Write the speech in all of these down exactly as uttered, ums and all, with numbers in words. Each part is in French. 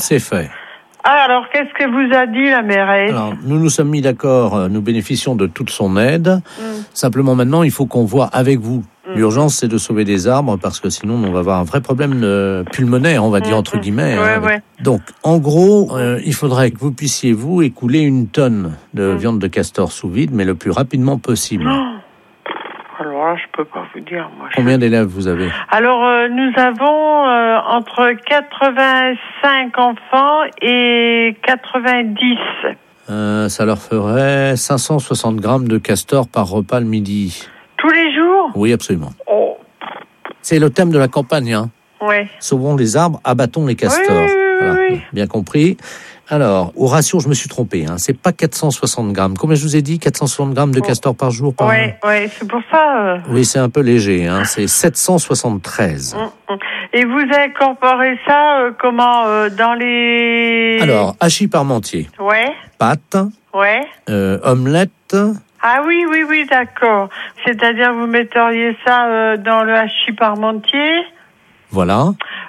C'est fait. Ah, alors, qu'est-ce que vous a dit la mairesse? Alors, nous nous sommes mis d'accord, nous bénéficions de toute son aide. Mm. Simplement, maintenant, il faut qu'on voit avec vous. Mm. L'urgence, c'est de sauver des arbres, parce que sinon, on va avoir un vrai problème euh, pulmonaire, on va dire, mm. entre guillemets. Ouais, hein, ouais. Donc, en gros, euh, il faudrait que vous puissiez, vous, écouler une tonne de mm. viande de castor sous vide, mais le plus rapidement possible. Oh. Alors là, je peux pas vous dire. Moi, Combien je... d'élèves vous avez? Alors, euh, nous avons euh, entre quatre-vingt-cinq enfants et quatre-vingt-dix. Euh, ça leur ferait cinq cent soixante grammes de castor par repas le midi. Tous les jours? Oui, absolument. Oh. C'est le thème de la campagne, hein. Oui. Sauvons les arbres, abattons les castors. Oui, oui, oui, voilà. oui. Bien compris. Alors, au ratio, je me suis trompé. Hein. C'est pas quatre cent soixante grammes. Combien je vous ai dit? quatre cent soixante grammes de oh. castor par jour par Oui, oui, c'est pour ça. Euh... Oui, c'est un peu léger. Hein. C'est sept cent soixante-treize. Mmh, mmh. Et vous incorporez ça euh, comment euh, dans les... Alors, hachis parmentier. Ouais. Pâtes. Ouais. Euh, omelette. Ah oui, oui, oui, d'accord. C'est-à-dire, vous metteriez ça euh, dans le hachis parmentier. Voilà.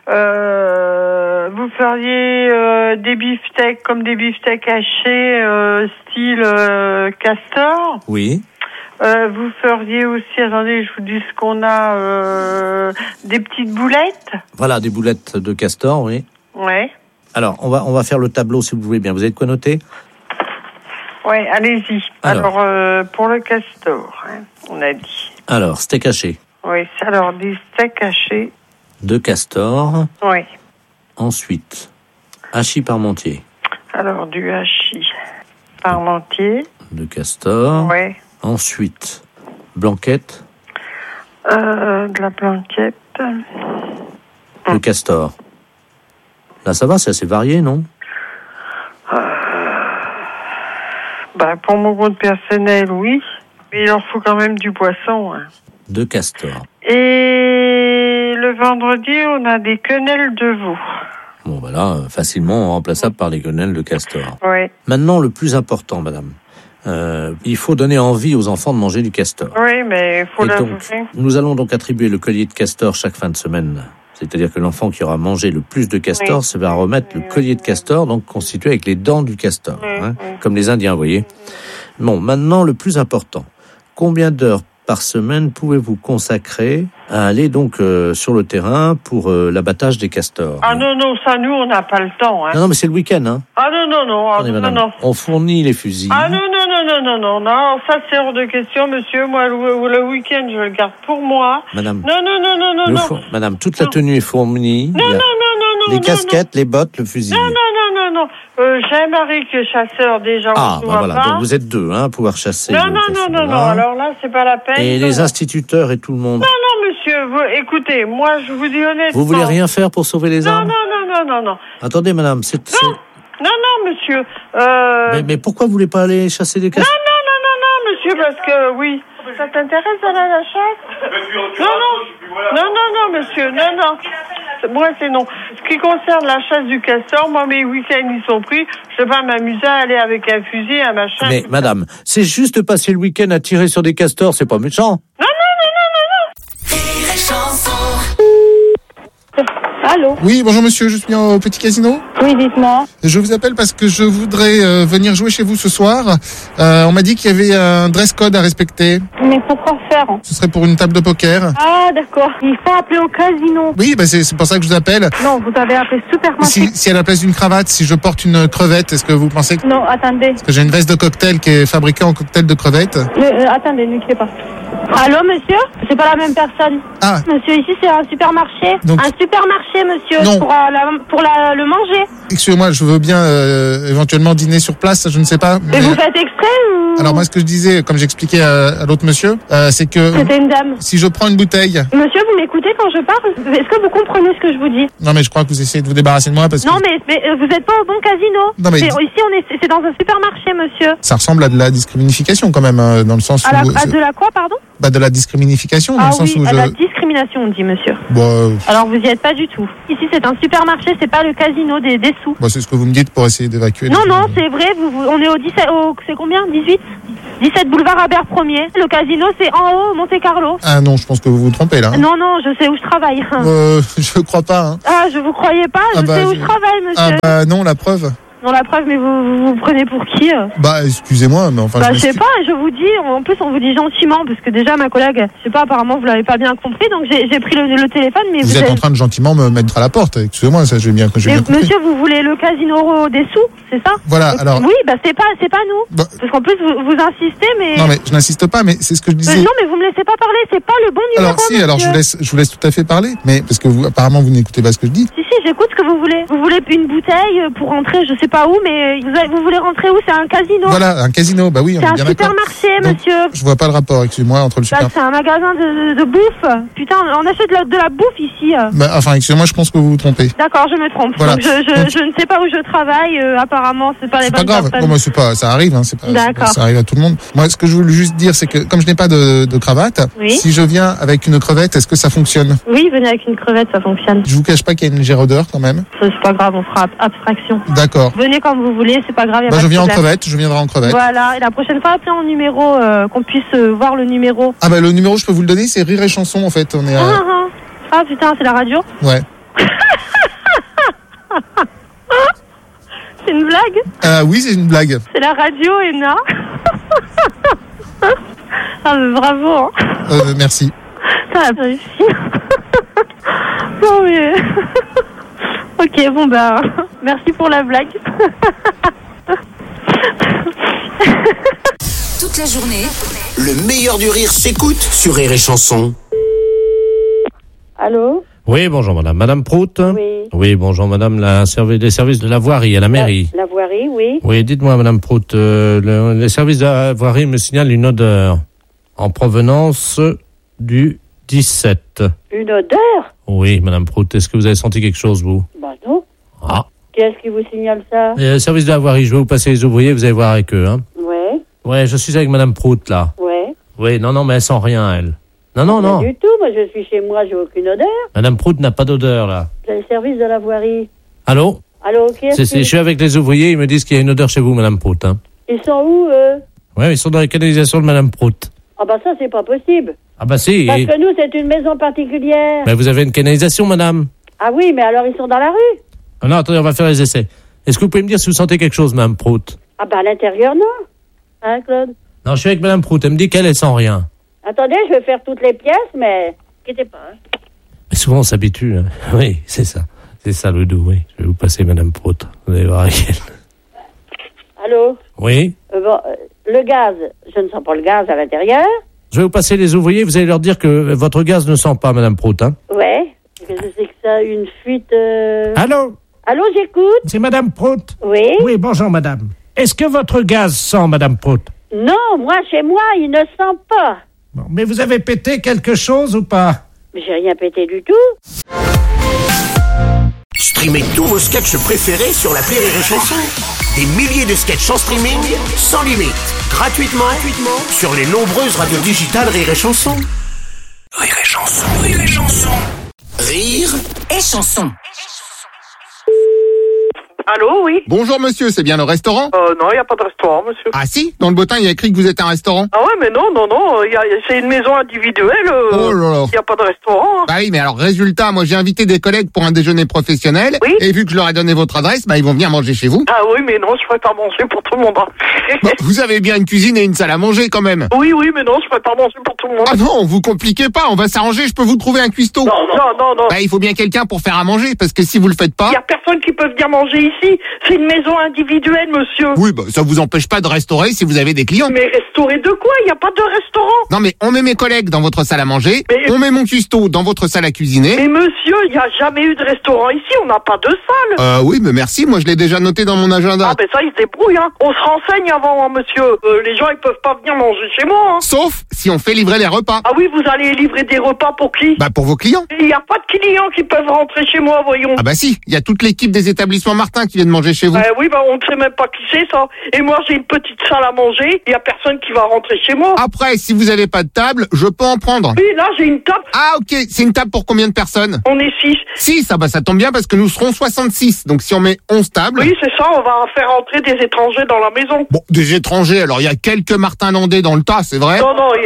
Euh, vous feriez euh, des beefsteaks comme des beefsteaks hachés euh, style euh, castor. Oui. Euh, vous feriez aussi, attendez, je vous dis ce qu'on a, euh, des petites boulettes. Voilà, des boulettes de castor, oui. Ouais. Alors, on va on va faire le tableau si vous voulez bien. Vous avez de quoi noter? Ouais, allez-y. Alors, alors euh, pour le castor, hein, on a dit. Alors, steak haché. Oui, alors des steaks hachés. De castor. Oui. Ensuite, hachis parmentier. Alors, du hachis parmentier. De castor. Oui. Ensuite, blanquette. Euh, de la blanquette. De castor. Là, ça va, c'est assez varié, non? euh, bah, Pour mon compte personnel, oui. Mais il en faut quand même du poisson. Hein. De castor. Et le vendredi, on a des quenelles de veau. Bon, voilà, facilement remplaçable par les quenelles de castor. Oui. Maintenant, le plus important, madame. Euh, il faut donner envie aux enfants de manger du castor. Oui, mais il faut Et l'avouer. donc, nous allons donc attribuer le collier de castor chaque fin de semaine. C'est-à-dire que l'enfant qui aura mangé le plus de castor oui. se va remettre oui, le collier de castor, donc constitué avec les dents du castor, oui, hein, oui. comme les Indiens, vous voyez. Bon, maintenant, le plus important. Combien d'heures par semaine pouvez-vous consacrer à aller donc euh, sur le terrain pour euh, l'abattage des castors? Ah non, non, ça, nous, on n'a pas le temps. Hein. Non, non, mais c'est le week-end. Hein. Ah non, non, non, ah, Attendez, non, madame, non. on fournit les fusils. Ah non, non, non, non, non, non, non, ça c'est hors de question, monsieur. Moi, le, le week-end, je le garde pour moi. Madame, non, non, non, non, non, non. Fo- madame, toute la tenue est fournie. Non, non, non, non, non. Les non, casquettes, non. les bottes, le fusil. Non, non, non, non, non. Euh, j'ai un mari qui est chasseur déjà. Ah, on bah voilà, pas. donc vous êtes deux, hein, à pouvoir chasser. Non, donc, non, non, non, non, alors là, c'est pas la peine. Et les instituteurs et tout le monde. Non, non, monsieur, vous, écoutez, moi, je vous dis honnêtement. Vous voulez rien faire pour sauver les non, arbres? Non, non, non, non, non. Attendez, madame, c'est... Non, non, non, monsieur. Euh... Mais, mais pourquoi vous voulez pas aller chasser des castors? Non, non, non, non, non, monsieur, parce que, oui. Ça t'intéresse d'aller à la chasse? Non, non, non, non, non, monsieur, non, non. Moi, c'est non. Ce qui concerne la chasse du castor, moi, mes week-ends, ils sont pris. Je vais pas m'amuser à aller avec un fusil, un machin. Mais, madame, c'est juste passer le week-end à tirer sur des castors, c'est pas méchant. Non, non, non, non, non, non. Allô? Oui, bonjour monsieur, je suis au Petit Casino. Oui, dites-moi. Je vous appelle parce que je voudrais euh, venir jouer chez vous ce soir. Euh, on m'a dit qu'il y avait un dress code à respecter. Mais pourquoi faire? Ce serait pour une table de poker. Ah, d'accord. Il faut appeler au casino. Oui, bah c'est, c'est pour ça que je vous appelle. Non, vous avez appelé Supermarché. Si, si à la place d'une cravate, si je porte une crevette, est-ce que vous pensez que... Non, attendez. Parce que j'ai une veste de cocktail qui est fabriquée en cocktail de crevettes. Euh, euh, attendez, ne quittez pas. Allô, monsieur? C'est pas la même personne. Ah. Monsieur, ici, c'est un supermarché. Donc... Un supermarché, monsieur. Non. Pour, euh, la, pour la, le manger. Excusez-moi, je veux bien euh, éventuellement dîner sur place, je ne sais pas. Mais, mais vous faites exprès ou... Alors moi, ce que je disais, comme j'expliquais à, à l'autre monsieur, euh, c'est que... C'était une dame. Si je prends une bouteille... Monsieur, vous m'écoutez quand je parle? Est-ce que vous comprenez ce que je vous dis? Non, mais je crois que vous essayez de vous débarrasser de moi parce que... Non, mais, mais euh, vous n'êtes pas au bon casino. Non, mais... C'est, ici, on est, c'est dans un supermarché, monsieur. Ça ressemble à de la discrimination quand même, hein, dans le sens à où... La, à de la quoi, pardon? Bah de la discrimination, dans ah le sens oui, où à je... la discrimination, on dit, monsieur. Bon, euh... Alors, vous y êtes pas du tout. Ici, c'est un supermarché, c'est pas le casino des, des sous. Bon, c'est ce que vous me dites pour essayer d'évacuer... Non, non, c'est vrai, vous, vous, on est au dix-sept... Au, c'est combien? dix-huit dix-sept boulevard Albert Ier. Le casino, c'est en haut, Monte Carlo. Ah non, je pense que vous vous trompez, là. Hein. Non, non, je sais où je travaille. Euh, je crois pas, hein. Ah, je vous croyais pas, je ah bah, sais où je... je travaille, monsieur. Ah bah, Bah non, la preuve. Non, la preuve, mais vous vous, vous prenez pour qui euh Bah excusez-moi, mais enfin... Bah je je sais m'excuse. pas, je vous dis, en plus on vous dit gentiment, parce que déjà ma collègue, je sais pas, apparemment vous l'avez pas bien compris, donc j'ai j'ai pris le, le téléphone, mais Vous, vous, êtes avez- en train de gentiment me mettre à la porte. Excusez-moi, ça j'ai bien, j'ai Mais bien compris. monsieur, vous voulez le casino des sous, c'est ça? Voilà, Donc, alors... Oui, bah c'est pas, c'est pas nous. Bah, Parce qu'en plus vous, vous insistez, mais... non mais je n'insiste pas, mais c'est ce que je Mais disais. non, mais vous me laissez pas parler, c'est pas le bon numéro. Alors si, alors je monsieur. vous laisse, je vous laisse tout à fait parler, mais parce que vous, apparemment vous n'écoutez pas ce que je dis. Si, si, j'écoute ce que vous voulez. Vous voulez une bouteille pour rentrer, je sais pas où, mais vous, avez- vous voulez rentrer où? C'est un casino. Voilà, un casino, bah oui, on C'est est un bien d'accord. supermarché, Donc, monsieur. Je vois pas le rapport, excusez-moi, entre le Bah, super. c'est un magasin de, de, de bouffe. Putain, on achète de la, de la bouffe ici. Bah, enfin, excusez-moi, je pense que vous vous trompez. D'accord, je me trompe. Voilà. Donc, je, je, Donc- je ne sais pas où je travaille. euh, apparemment, c'est pas les C'est pas bonnes grave. personnes. Bon, moi, c'est pas, ça arrive, hein, c'est pas, D'accord. ça arrive à tout le monde. Moi, ce que je voulais juste dire, c'est que comme je n'ai pas de, de cravate, Oui. si je viens avec une crevette, est-ce que ça fonctionne? Oui, venez avec une crevette, ça fonctionne. Je vous cache pas qu'il y a une légère odeur quand même. C'est pas grave, on fera ab- abstraction. D'accord. Venez comme vous voulez, c'est pas grave. Y a Bah, pas je de viens en problème. crevette, je viendrai en crevette. Voilà, et la prochaine fois, appelez en numéro, euh, qu'on puisse euh, voir le numéro. Ah, bah, le numéro, je peux vous le donner, c'est Rire et Chanson, en fait. On est Ah, à... ah, ah. Ah, putain, c'est la radio? Ouais. C'est une blague? Euh, oui, c'est une blague. C'est la radio, Ena. Ah, mais bravo, hein. Euh, merci. T'as réussi. Non, mais... Ok, bon, bah, merci pour la blague. Toute la journée, Le meilleur du rire s'écoute sur Rire et Chanson. Allô? Oui, bonjour madame. Madame Prout? Oui. Oui, bonjour madame, la servi- les services de la voirie à la mairie. La, la voirie, oui. Oui, dites-moi madame Prout, euh, le- les services de la voirie me signalent une odeur en provenance du dix-sept. Une odeur? Oui, madame Prout, est-ce que vous avez senti quelque chose, vous? Bah non. Ah. Qui est-ce qui vous signale ça? Les services de la voirie, je vais vous passer les ouvriers, vous allez voir avec eux, hein. Ouais, Ouais, je suis avec madame Prout, là. ouais. Oui, non, non, mais elle sent rien, elle. Non, non, Pas non. du tout, moi je suis chez moi, j'ai aucune odeur. Madame Prout n'a pas d'odeur, là. C'est le service de la voirie. Allô? Allô, qui est-ce C'est, c'est, qui... je suis avec les ouvriers, ils me disent qu'il y a une odeur chez vous, madame Prout, hein. Ils sont où, eux? Oui, ils sont dans les canalisations de madame Prout. Ah bah ça, c'est pas possible. Ah bah si, Parce et- que nous, c'est une maison particulière. mais vous avez une canalisation, madame? Ah oui, mais alors ils sont dans la rue? Ah non, attendez, on va faire les essais. Est-ce que vous pouvez me dire si vous sentez quelque chose, madame Prout? Ah bah à l'intérieur, non. Hein, Claude? Non, je suis avec madame Prout, elle me dit qu'elle, elle sent rien. Attendez, je vais faire toutes les pièces, mais... Inquiétez pas. Hein. Mais souvent, on s'habitue, hein. Oui, c'est ça. C'est ça le doux, oui. Je vais vous passer madame Prout. Vous allez voir avec elle. Allô? Oui? Euh, bon, euh, le gaz, je ne sens pas le gaz à l'intérieur. Je vais vous passer les ouvriers, vous allez leur dire que votre gaz ne sent pas, madame Prout, hein. Ouais. Qu'est-ce que c'est que ça? Une fuite... euh... Allô, Allô, j'écoute? c'est Madame Prout. Oui? Oui, bonjour Madame. Est-ce que votre gaz sent, Madame Prout? Non, moi, chez moi, il ne sent pas. Bon, mais vous avez pété quelque chose ou pas? Mais j'ai rien pété du tout. Streamez tous vos sketchs préférés sur l'appli Rire et Chanson. Des milliers de sketchs en streaming, sans limite, gratuitement, gratuitement sur les nombreuses radios digitales Rire et Chanson. Rire et Chanson, Rire et Chanson. Rire et chanson. Allô, oui? Bonjour monsieur, c'est bien le restaurant? Euh, non, il n'y a pas de restaurant, monsieur. Ah si, dans le bottin, il y a écrit que vous êtes un restaurant. Ah ouais, mais non, non, non, y a, c'est une maison individuelle. euh, Oh là là. Il n'y a pas de restaurant. Hein. Bah oui, mais alors résultat, moi j'ai invité des collègues pour un déjeuner professionnel. Oui. Et vu que je leur ai donné votre adresse, bah ils vont venir manger chez vous. Ah oui, mais non, je ne pas manger pour tout le monde. Hein. Bah, vous avez bien une cuisine et une salle à manger quand même. Oui, oui, mais non, je ne pas manger pour tout le monde. Ah non, vous compliquez pas, on va s'arranger, je peux vous trouver un cuistot. Non, non, non. Bah il faut bien quelqu'un pour faire à manger, parce que si vous le faites pas... Il n'y a personne qui peut venir manger ici. C'est une maison individuelle, monsieur. Oui, bah ça vous empêche pas de restaurer si vous avez des clients. Mais restaurer de quoi? Il n'y a pas de restaurant. Non mais on met mes collègues dans votre salle à manger, Mais- on met mon cuistot dans votre salle à cuisiner. Mais monsieur, il n'y a jamais eu de restaurant ici. On n'a pas de salle. Euh oui, mais merci, moi je l'ai déjà noté dans mon agenda. Ah ben ça, ils se débrouillent, hein. On se renseigne avant, hein, monsieur. Euh, les gens, ils peuvent pas venir manger chez moi, hein. Sauf si on fait livrer les repas. Ah oui, vous allez livrer des repas pour qui? Bah pour vos clients. Il n'y a pas de clients qui peuvent rentrer chez moi, voyons. Ah bah si, il y a toute l'équipe des établissements Martin qui viennent manger chez vous. Euh, oui, bah on ne sait même pas qui c'est, ça. Et moi, j'ai une petite salle à manger. Il n'y a personne qui va rentrer chez moi. Après, si vous avez pas de table, je peux en prendre. Oui, là, j'ai une table. Ah ok, c'est une table pour combien de personnes? On est six. six, ah bah ça tombe bien parce que nous serons soixante-six. Donc si on met onze tables... Oui, c'est ça. On va faire entrer des étrangers dans la maison. Bon, des étrangers, alors il y a quelques Martin Landais dans le tas, c'est vrai. Non, non, il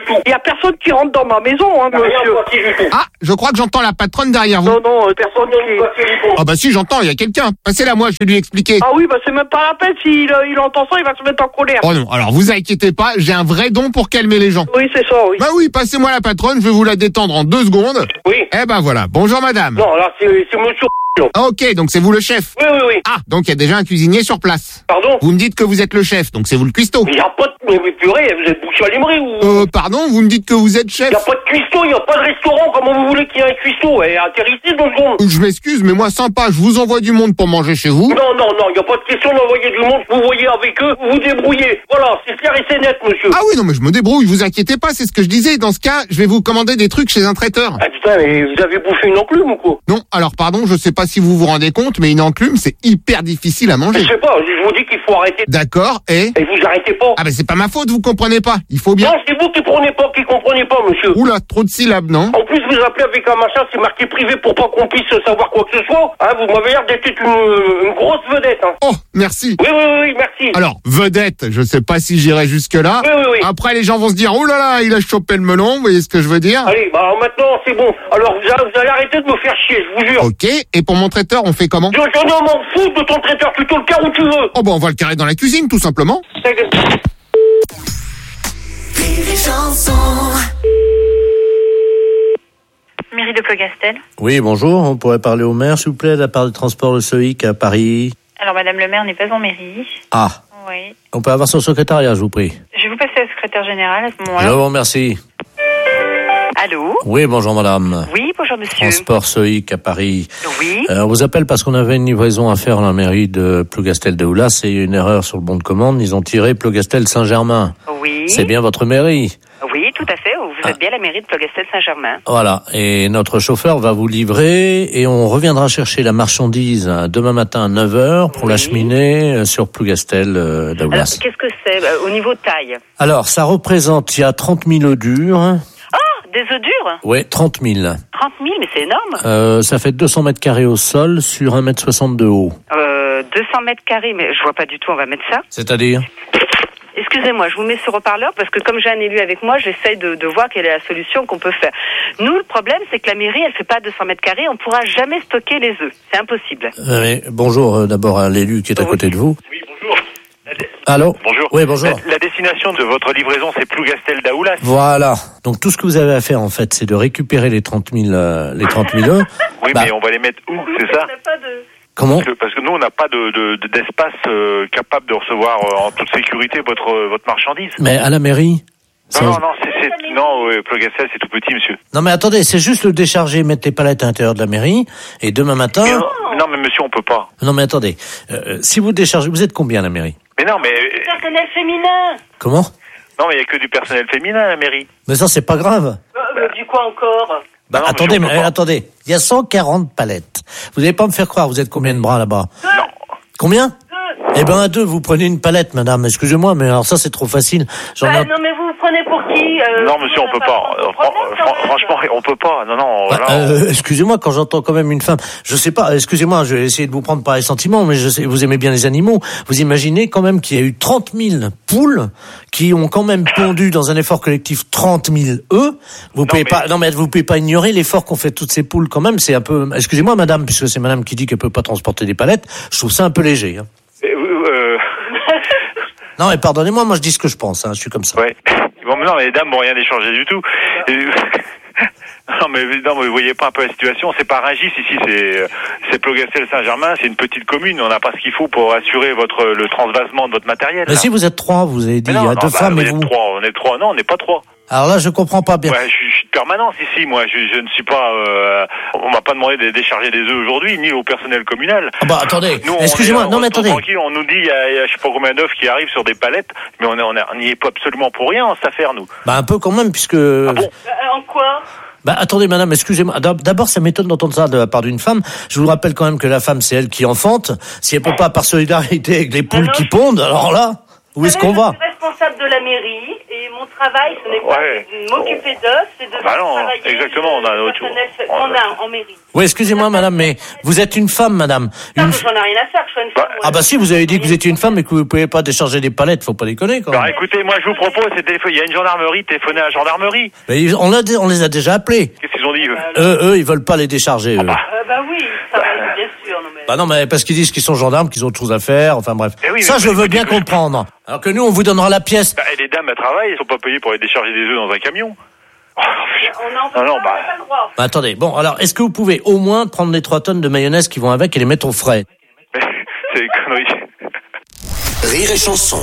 tout. Il y a personne qui rentre dans ma maison, hein, monsieur. Ah, je crois que j'entends la patronne derrière vous. Non, non, euh, personne qui... Ah bah si, j'entends, il y a quelqu'un. Passez-la moi, je vais lui expliquer. Ah oui, bah c'est même pas la peine. S'il euh, il entend ça, il va se mettre en colère. Oh non, alors vous inquiétez pas, j'ai un vrai don pour calmer les gens. Oui, c'est ça, oui. Bah oui, passez-moi la patronne, je vais vous la détendre en deux secondes. Oui. Eh ben voilà, bonjour madame. Non, là, c'est c'est monsieur... Ah, ok, donc c'est vous le chef. Oui, oui, oui. Ah, donc il y a déjà un cuisinier sur place. Pardon? Vous me dites que vous êtes le chef, donc c'est vous le cuistot. Il n'y a pas de... Mais purée, vous êtes bouché à l'aimerie ou... Euh, pardon, vous me dites que vous êtes chef. Il n'y a pas de cuistot, il n'y a pas de restaurant. Comment vous voulez qu'il y ait un cuistot? Eh, atterrissez deux secondes. Je m'excuse, mais moi sympa, je vous envoie du monde pour manger chez vous. Non, non, non, il n'y a pas de question d'envoyer du monde. Vous voyez avec eux, vous vous débrouillez. Voilà, c'est clair et c'est net, monsieur. Ah oui, non mais je me débrouille, vous inquiétez pas, c'est ce que je disais. Dans ce cas, je vais vous commander des trucs chez un traiteur. Ah putain, mais vous avez bouffé une enclume ou quoi? Non, alors pardon, je sais pas si vous vous rendez compte, mais une enclume, c'est hyper difficile à manger. Je sais pas, je vous dis qu'il faut arrêter. D'accord, et... Et vous arrêtez pas. Ah ben c'est pas ma faute, vous comprenez pas. Il faut bien... Non, c'est vous qui prenez pas, qui comprenez pas, monsieur. Oula, trop de syllabes, non? En plus, vous appelez avec un machin, c'est marqué privé pour pas qu'on puisse savoir quoi que ce soit. Hein, vous m'avez l'air d'être une, une grosse vedette. Hein. Oh, merci. Oui, oui, oui, merci. Alors, vedette, je sais pas si j'irai jusque-là. Oui, oui, oui. Après, les gens vont se dire, oh là là, il a chopé le melon, vous voyez ce que je veux dire? Allez, bah maintenant, c'est bon. Alors, vous allez, vous allez arrêter de me faire chier, je vous jure. Ok, et pour mon traiteur, on fait comment? Je, je ne m'en fous de ton traiteur, tu te le carres où tu veux. Oh bah on va le carrer dans la cuisine, tout simplement. Mairie de Plogastel. Oui, bonjour. On pourrait parler au maire, s'il vous plaît, de la part du transport Le Soïc à Paris. Alors, madame le maire n'est pas en mairie. Ah. Oui. On peut avoir son secrétariat, je vous prie. Je vais vous passer à la secrétaire générale à ce moment-là. Je vous remercie. Allô? Oui, bonjour madame. Oui, bonjour monsieur. Transport Soïc à Paris. Oui. Euh, on vous appelle parce qu'on avait une livraison à faire à la mairie de Plogastel de Oulas. C'est une erreur sur le bon de commande. Ils ont tiré Plogastel Saint-Germain. Oui. C'est bien votre mairie? Oui, tout à fait. Vous êtes Ah. bien la mairie de Plogastel Saint-Germain. Voilà. Et notre chauffeur va vous livrer et on reviendra chercher la marchandise demain matin à neuf heures pour Oui. l'acheminer sur Plogastel euh, de Alors, Oulas. qu'est-ce que c'est euh, au niveau taille? Alors, ça représente, il y a trente mille œufs durs. Des œufs durs? Ouais, trente mille. trente mille, mais c'est énorme. Euh, ça fait deux cents mètres carrés au sol sur un mètre soixante de haut. Euh, deux cents mètres carrés, mais je vois pas du tout, on va mettre ça. C'est-à-dire? Excusez-moi, je vous mets sur haut-parleur parce que comme j'ai un élu avec moi, j'essaye de, de voir quelle est la solution qu'on peut faire. Nous, le problème, c'est que la mairie, elle fait pas deux cents mètres carrés, on pourra jamais stocker les œufs. C'est impossible. Euh, mais bonjour euh, d'abord à l'élu qui est à côté de vous. Oui, bonjour. Allô? Bonjour. Oui, bonjour. La, la destination de votre livraison, c'est Plougastel d'Aoulas. Voilà. Donc tout ce que vous avez à faire en fait, c'est de récupérer les trente mille, euh, les trente mille œufs. Oui, Bah, mais on va les mettre où, c'est ça? Comment? Parce que, parce que nous, on n'a pas de, de, de- d'espace euh, capable de recevoir euh, en toute sécurité votre, euh, votre marchandise. Mais à la mairie? C'est- Non, non, non, c'est, c'est, non, ouais, Plougastel, c'est tout petit, monsieur. Non mais attendez, c'est juste le décharger, mettre les palettes à l'intérieur de la mairie, et demain matin... Mais non, non, mais monsieur, on peut pas. Non mais attendez, euh, si vous déchargez, vous êtes combien à la mairie? Mais non, mais... Personnel féminin. Comment? Non, mais il n'y a que du personnel féminin à la mairie. Mais ça c'est pas grave. Euh, du quoi encore? Bah Non, non, attendez, monsieur, on mais, peut pas. attendez, il y a cent quarante palettes. Vous n'allez pas me faire croire, vous êtes combien de bras là-bas? Non. Combien? Eh ben à deux, vous prenez une palette, madame. Excusez-moi, mais alors ça c'est trop facile. J'en ai- Bah, non, mais vous vous prenez pour qui? euh, Non, monsieur, on peut pas. Euh, fran- fran- Franchement, on peut pas. Non, non, Bah, là, euh, excusez-moi, quand j'entends quand même une femme, je sais pas, excusez-moi, je vais essayer de vous prendre par les sentiments, mais je sais, vous aimez bien les animaux. Vous imaginez quand même qu'il y a eu trente mille poules qui ont quand même pondu dans un effort collectif trente mille œufs. Vous pouvez mais- pas, non mais vous pouvez pas ignorer l'effort qu'ont fait toutes ces poules quand même. C'est un peu, excusez-moi, madame, puisque c'est madame qui dit qu'elle peut pas transporter des palettes. Je trouve ça un peu léger. Hein. Euh, euh, Non, mais pardonnez-moi, moi je dis ce que je pense. Hein, je suis comme ça. ouais. Bon, mais non, mais les dames vont rien échanger du tout. Et- Non, mais non, mais vous voyez pas un peu la situation. C'est pas Rungis ici, c'est c'est Plougastel Saint-Germain. C'est une petite commune. On n'a pas ce qu'il faut pour assurer votre le transvasement de votre matériel. Mais là. si vous êtes trois, vous avez dit, Mais il y non, a non, deux bah, femmes on et est vous. trois. On est trois. Non, on n'est pas trois. Alors là, je comprends pas bien. Ouais, je, je suis de permanence ici. Moi, je, je ne suis pas. Euh, on m'a pas demandé de décharger des œufs aujourd'hui, ni au personnel communal. Ah bah attendez, Nous, on excusez-moi, est- non on mais reste attendez. tranquille, on nous dit il y, a, il y a je sais pas combien d'œufs qui arrivent sur des palettes, mais on est, on est- on n'y est pas absolument pour rien en cette affaire, nous. Bah un peu quand même, puisque. Ah bon? Euh, en quoi? Bah attendez madame, excusez-moi. D'ab- D'abord ça m'étonne d'entendre ça de la part d'une femme. Je vous rappelle quand même que la femme c'est elle qui enfante. Si elle peut pas par solidarité avec les poules non, qui je- pondent, alors là, où est-ce qu'on va? Je reste responsable de la mairie et mon travail, ce n'est pas Ouais. de m'occuper d'eux, c'est de Bah non, travailler exactement, on a le autre chose. personnel On a- qu'on a en mairie. Oui, excusez-moi, madame, mais vous êtes une femme, madame. Ça, Une... j'en ai rien à faire, je suis une femme. moi. Ah bah si, vous avez dit que vous étiez une femme et que vous ne pouvez pas décharger des palettes, faut pas déconner, quoi. Alors écoutez, moi je vous propose, c'est téléphoner. Il y a une gendarmerie, téléphonez à la gendarmerie. Mais ils- on, l'a dé- on les a déjà appelés. Qu'est-ce qu'ils ont dit eux Eux, eux, ils veulent pas les décharger, eux. Euh, bah oui, ça va, bien sûr. Non, mais... Bah non, mais parce qu'ils disent qu'ils sont gendarmes, qu'ils ont autre chose à faire, enfin bref. Eh oui, Ça, mais- je veux bien comprendre. Alors que nous, on vous donnera la pièce. Bah, et les dames elles travaillent, elles sont pas payées pour aller décharger des œufs dans un camion. Oh, On a en Ah non, on bah. n'a pas le droit. Bah, attendez, bon, alors, est-ce que vous pouvez au moins prendre les trois tonnes de mayonnaise qui vont avec et les mettre au frais? c'est des conneries. Rire et chanson.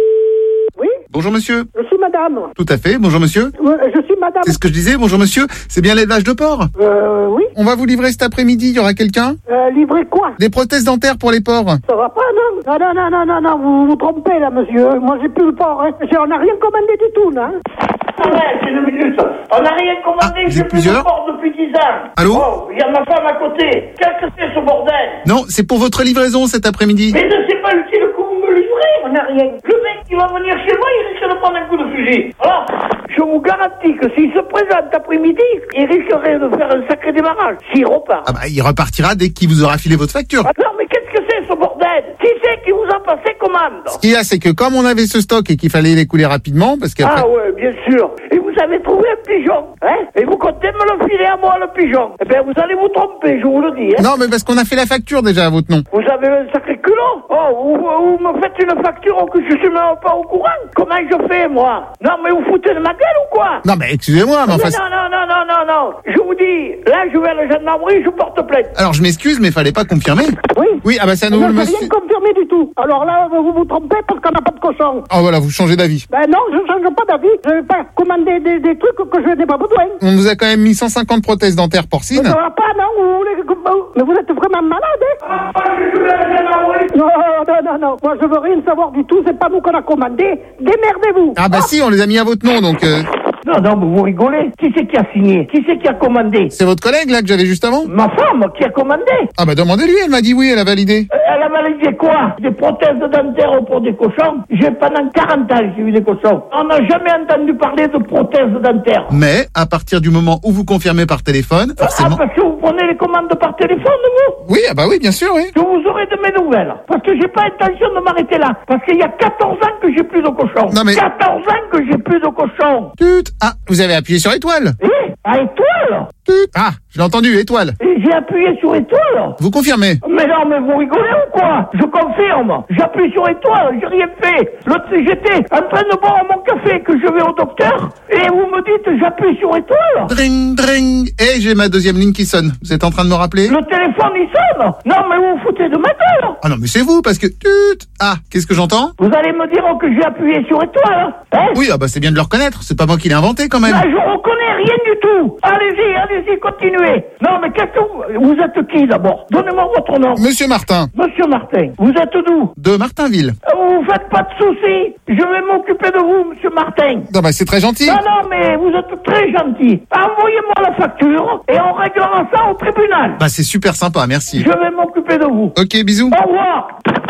Bonjour monsieur. Je suis madame. Tout à fait, bonjour monsieur. Euh, Je suis madame. C'est ce que je disais, bonjour monsieur. C'est bien l'élevage de porc. Euh, oui. On va vous livrer cet après-midi, il y aura quelqu'un? Euh, livrer quoi? Des prothèses dentaires pour les porcs. Ça va pas, non? Non, non, non, non, non, non, vous vous trompez, là, monsieur. Moi, j'ai plus le port, hein. On n'a rien commandé du tout, là. Ouais, c'est une minute. On n'a rien commandé, Ah, vous j'ai êtes plus de plusieurs porc depuis dix ans. Allô? Oh, il y a ma femme à côté. Qu'est-ce que c'est ce bordel? Non, c'est pour votre livraison cet après-midi. Mais ne c'est pas utile que vous me livrez. On n'a rien. Le mec qui va venir chez moi, il risque de prendre un coup de fusil. Alors, je vous garantis que s'il se présente après-midi, il risquerait de faire un sacré démarrage. S'il repart. Ah bah, il repartira dès qu'il vous aura filé votre facture. Ah non, mais qu'est-ce que c'est ce bordel? Qui c'est qui vous a passé commande? Ce qu'il y a, c'est que comme on avait ce stock et qu'il fallait l'écouler rapidement, parce qu'après... Ah ouais, bien sûr. Et vous avez trouvé un pigeon, hein? Et vous comptez me le filer à moi, le pigeon? Eh bien, vous allez vous tromper, je vous le dis, hein? Non, mais parce qu'on a fait la facture déjà à votre nom. Vous avez un sacré culot? Oh, vous, vous me faites une facture que je suis même pas au courant? Comment je fais, moi? Non, mais vous foutez de ma gueule ou quoi? Non, mais excusez-moi, mais enfin... non, non, non, non, non, non. Je vous dis, là, je vais à la gendarmerie, je porte plainte. Alors, je m'excuse, mais fallait pas confirmer. Oui. Oui, ah bah c'est à nous, Non, le j'ai monsieur... rien confirmé du tout. Alors là, vous vous trompez parce qu'on n'a pas de cochon. Oh voilà, vous changez d'avis. Ben non, je change pas d'avis. Je vais pas commander des, des trucs que je n'ai pas besoin. On nous a quand même mis cent cinquante prothèses dentaires Mais porcines. ça va pas, non? Vous voulez que... Mais vous êtes vraiment malade, hein? Ah, je vais à la gendarmerie. Non, non, non, non. Moi, je veux rien savoir du tout. C'est pas nous qu'on a commandé. Démerdez-vous. Ah bah si, on les a mis à votre nom, donc... euh, Non, non, mais vous rigolez. Qui c'est qui a signé? Qui c'est qui a commandé? C'est votre collègue, là, que j'avais juste avant? Ma femme qui a commandé. Ah bah demandez-lui, elle m'a dit oui, elle a validé. Euh, Elle a validé quoi? Des prothèses dentaires pour des cochons? J'ai pendant quarante ans j'ai eu des cochons. On n'a jamais entendu parler de prothèses dentaires. Mais, à partir du moment où vous confirmez par téléphone, Ah, forcément... parce que vous prenez les commandes par téléphone, vous? Oui, ah bah oui, bien sûr, oui. Je vous aurai de mes nouvelles. Parce que j'ai pas intention de m'arrêter là. Parce qu'il y a quatorze ans que j'ai plus de cochons. Non, mais- quatorze ans que j'ai plus de cochons. Tut. Ah, vous avez appuyé sur étoile. Eh? À étoile? Tut. Ah, je l'ai entendu, étoile. Et j'ai appuyé sur étoile. Vous confirmez? Mais non, mais vous rigolez ou quoi? Je confirme. J'appuie sur étoile, j'ai rien fait. L'autre, j'étais en train de boire mon café que je vais au docteur. Et vous me dites, j'appuie sur étoile. Dring, dring. Et j'ai ma deuxième ligne qui sonne. Vous êtes en train de me rappeler? Le téléphone, il sonne. Non, mais vous vous foutez de ma gueule. Ah non, mais c'est vous, parce que... Tut. Ah, qu'est-ce que j'entends? Vous allez me dire que j'ai appuyé sur étoile, hein? Oui, ah bah c'est bien de le reconnaître. C'est pas moi qui l'ai inventé, quand même. Là, je reconnais rien du tout. Allez-y, allez-y, continuez. Non, mais qu'est-ce que vous... Vous êtes qui, d'abord? Donnez-moi votre nom. Monsieur Martin, Monsieur Martin, vous êtes d'où? de Martinville. Vous faites pas de soucis. Je vais m'occuper de vous, monsieur Martin. Non, bah c'est très gentil. Non, non, mais vous êtes très gentil. Envoyez-moi la facture et on réglera ça au tribunal. Bah c'est super sympa, merci. Je vais m'occuper de vous. Ok, bisous. Au revoir.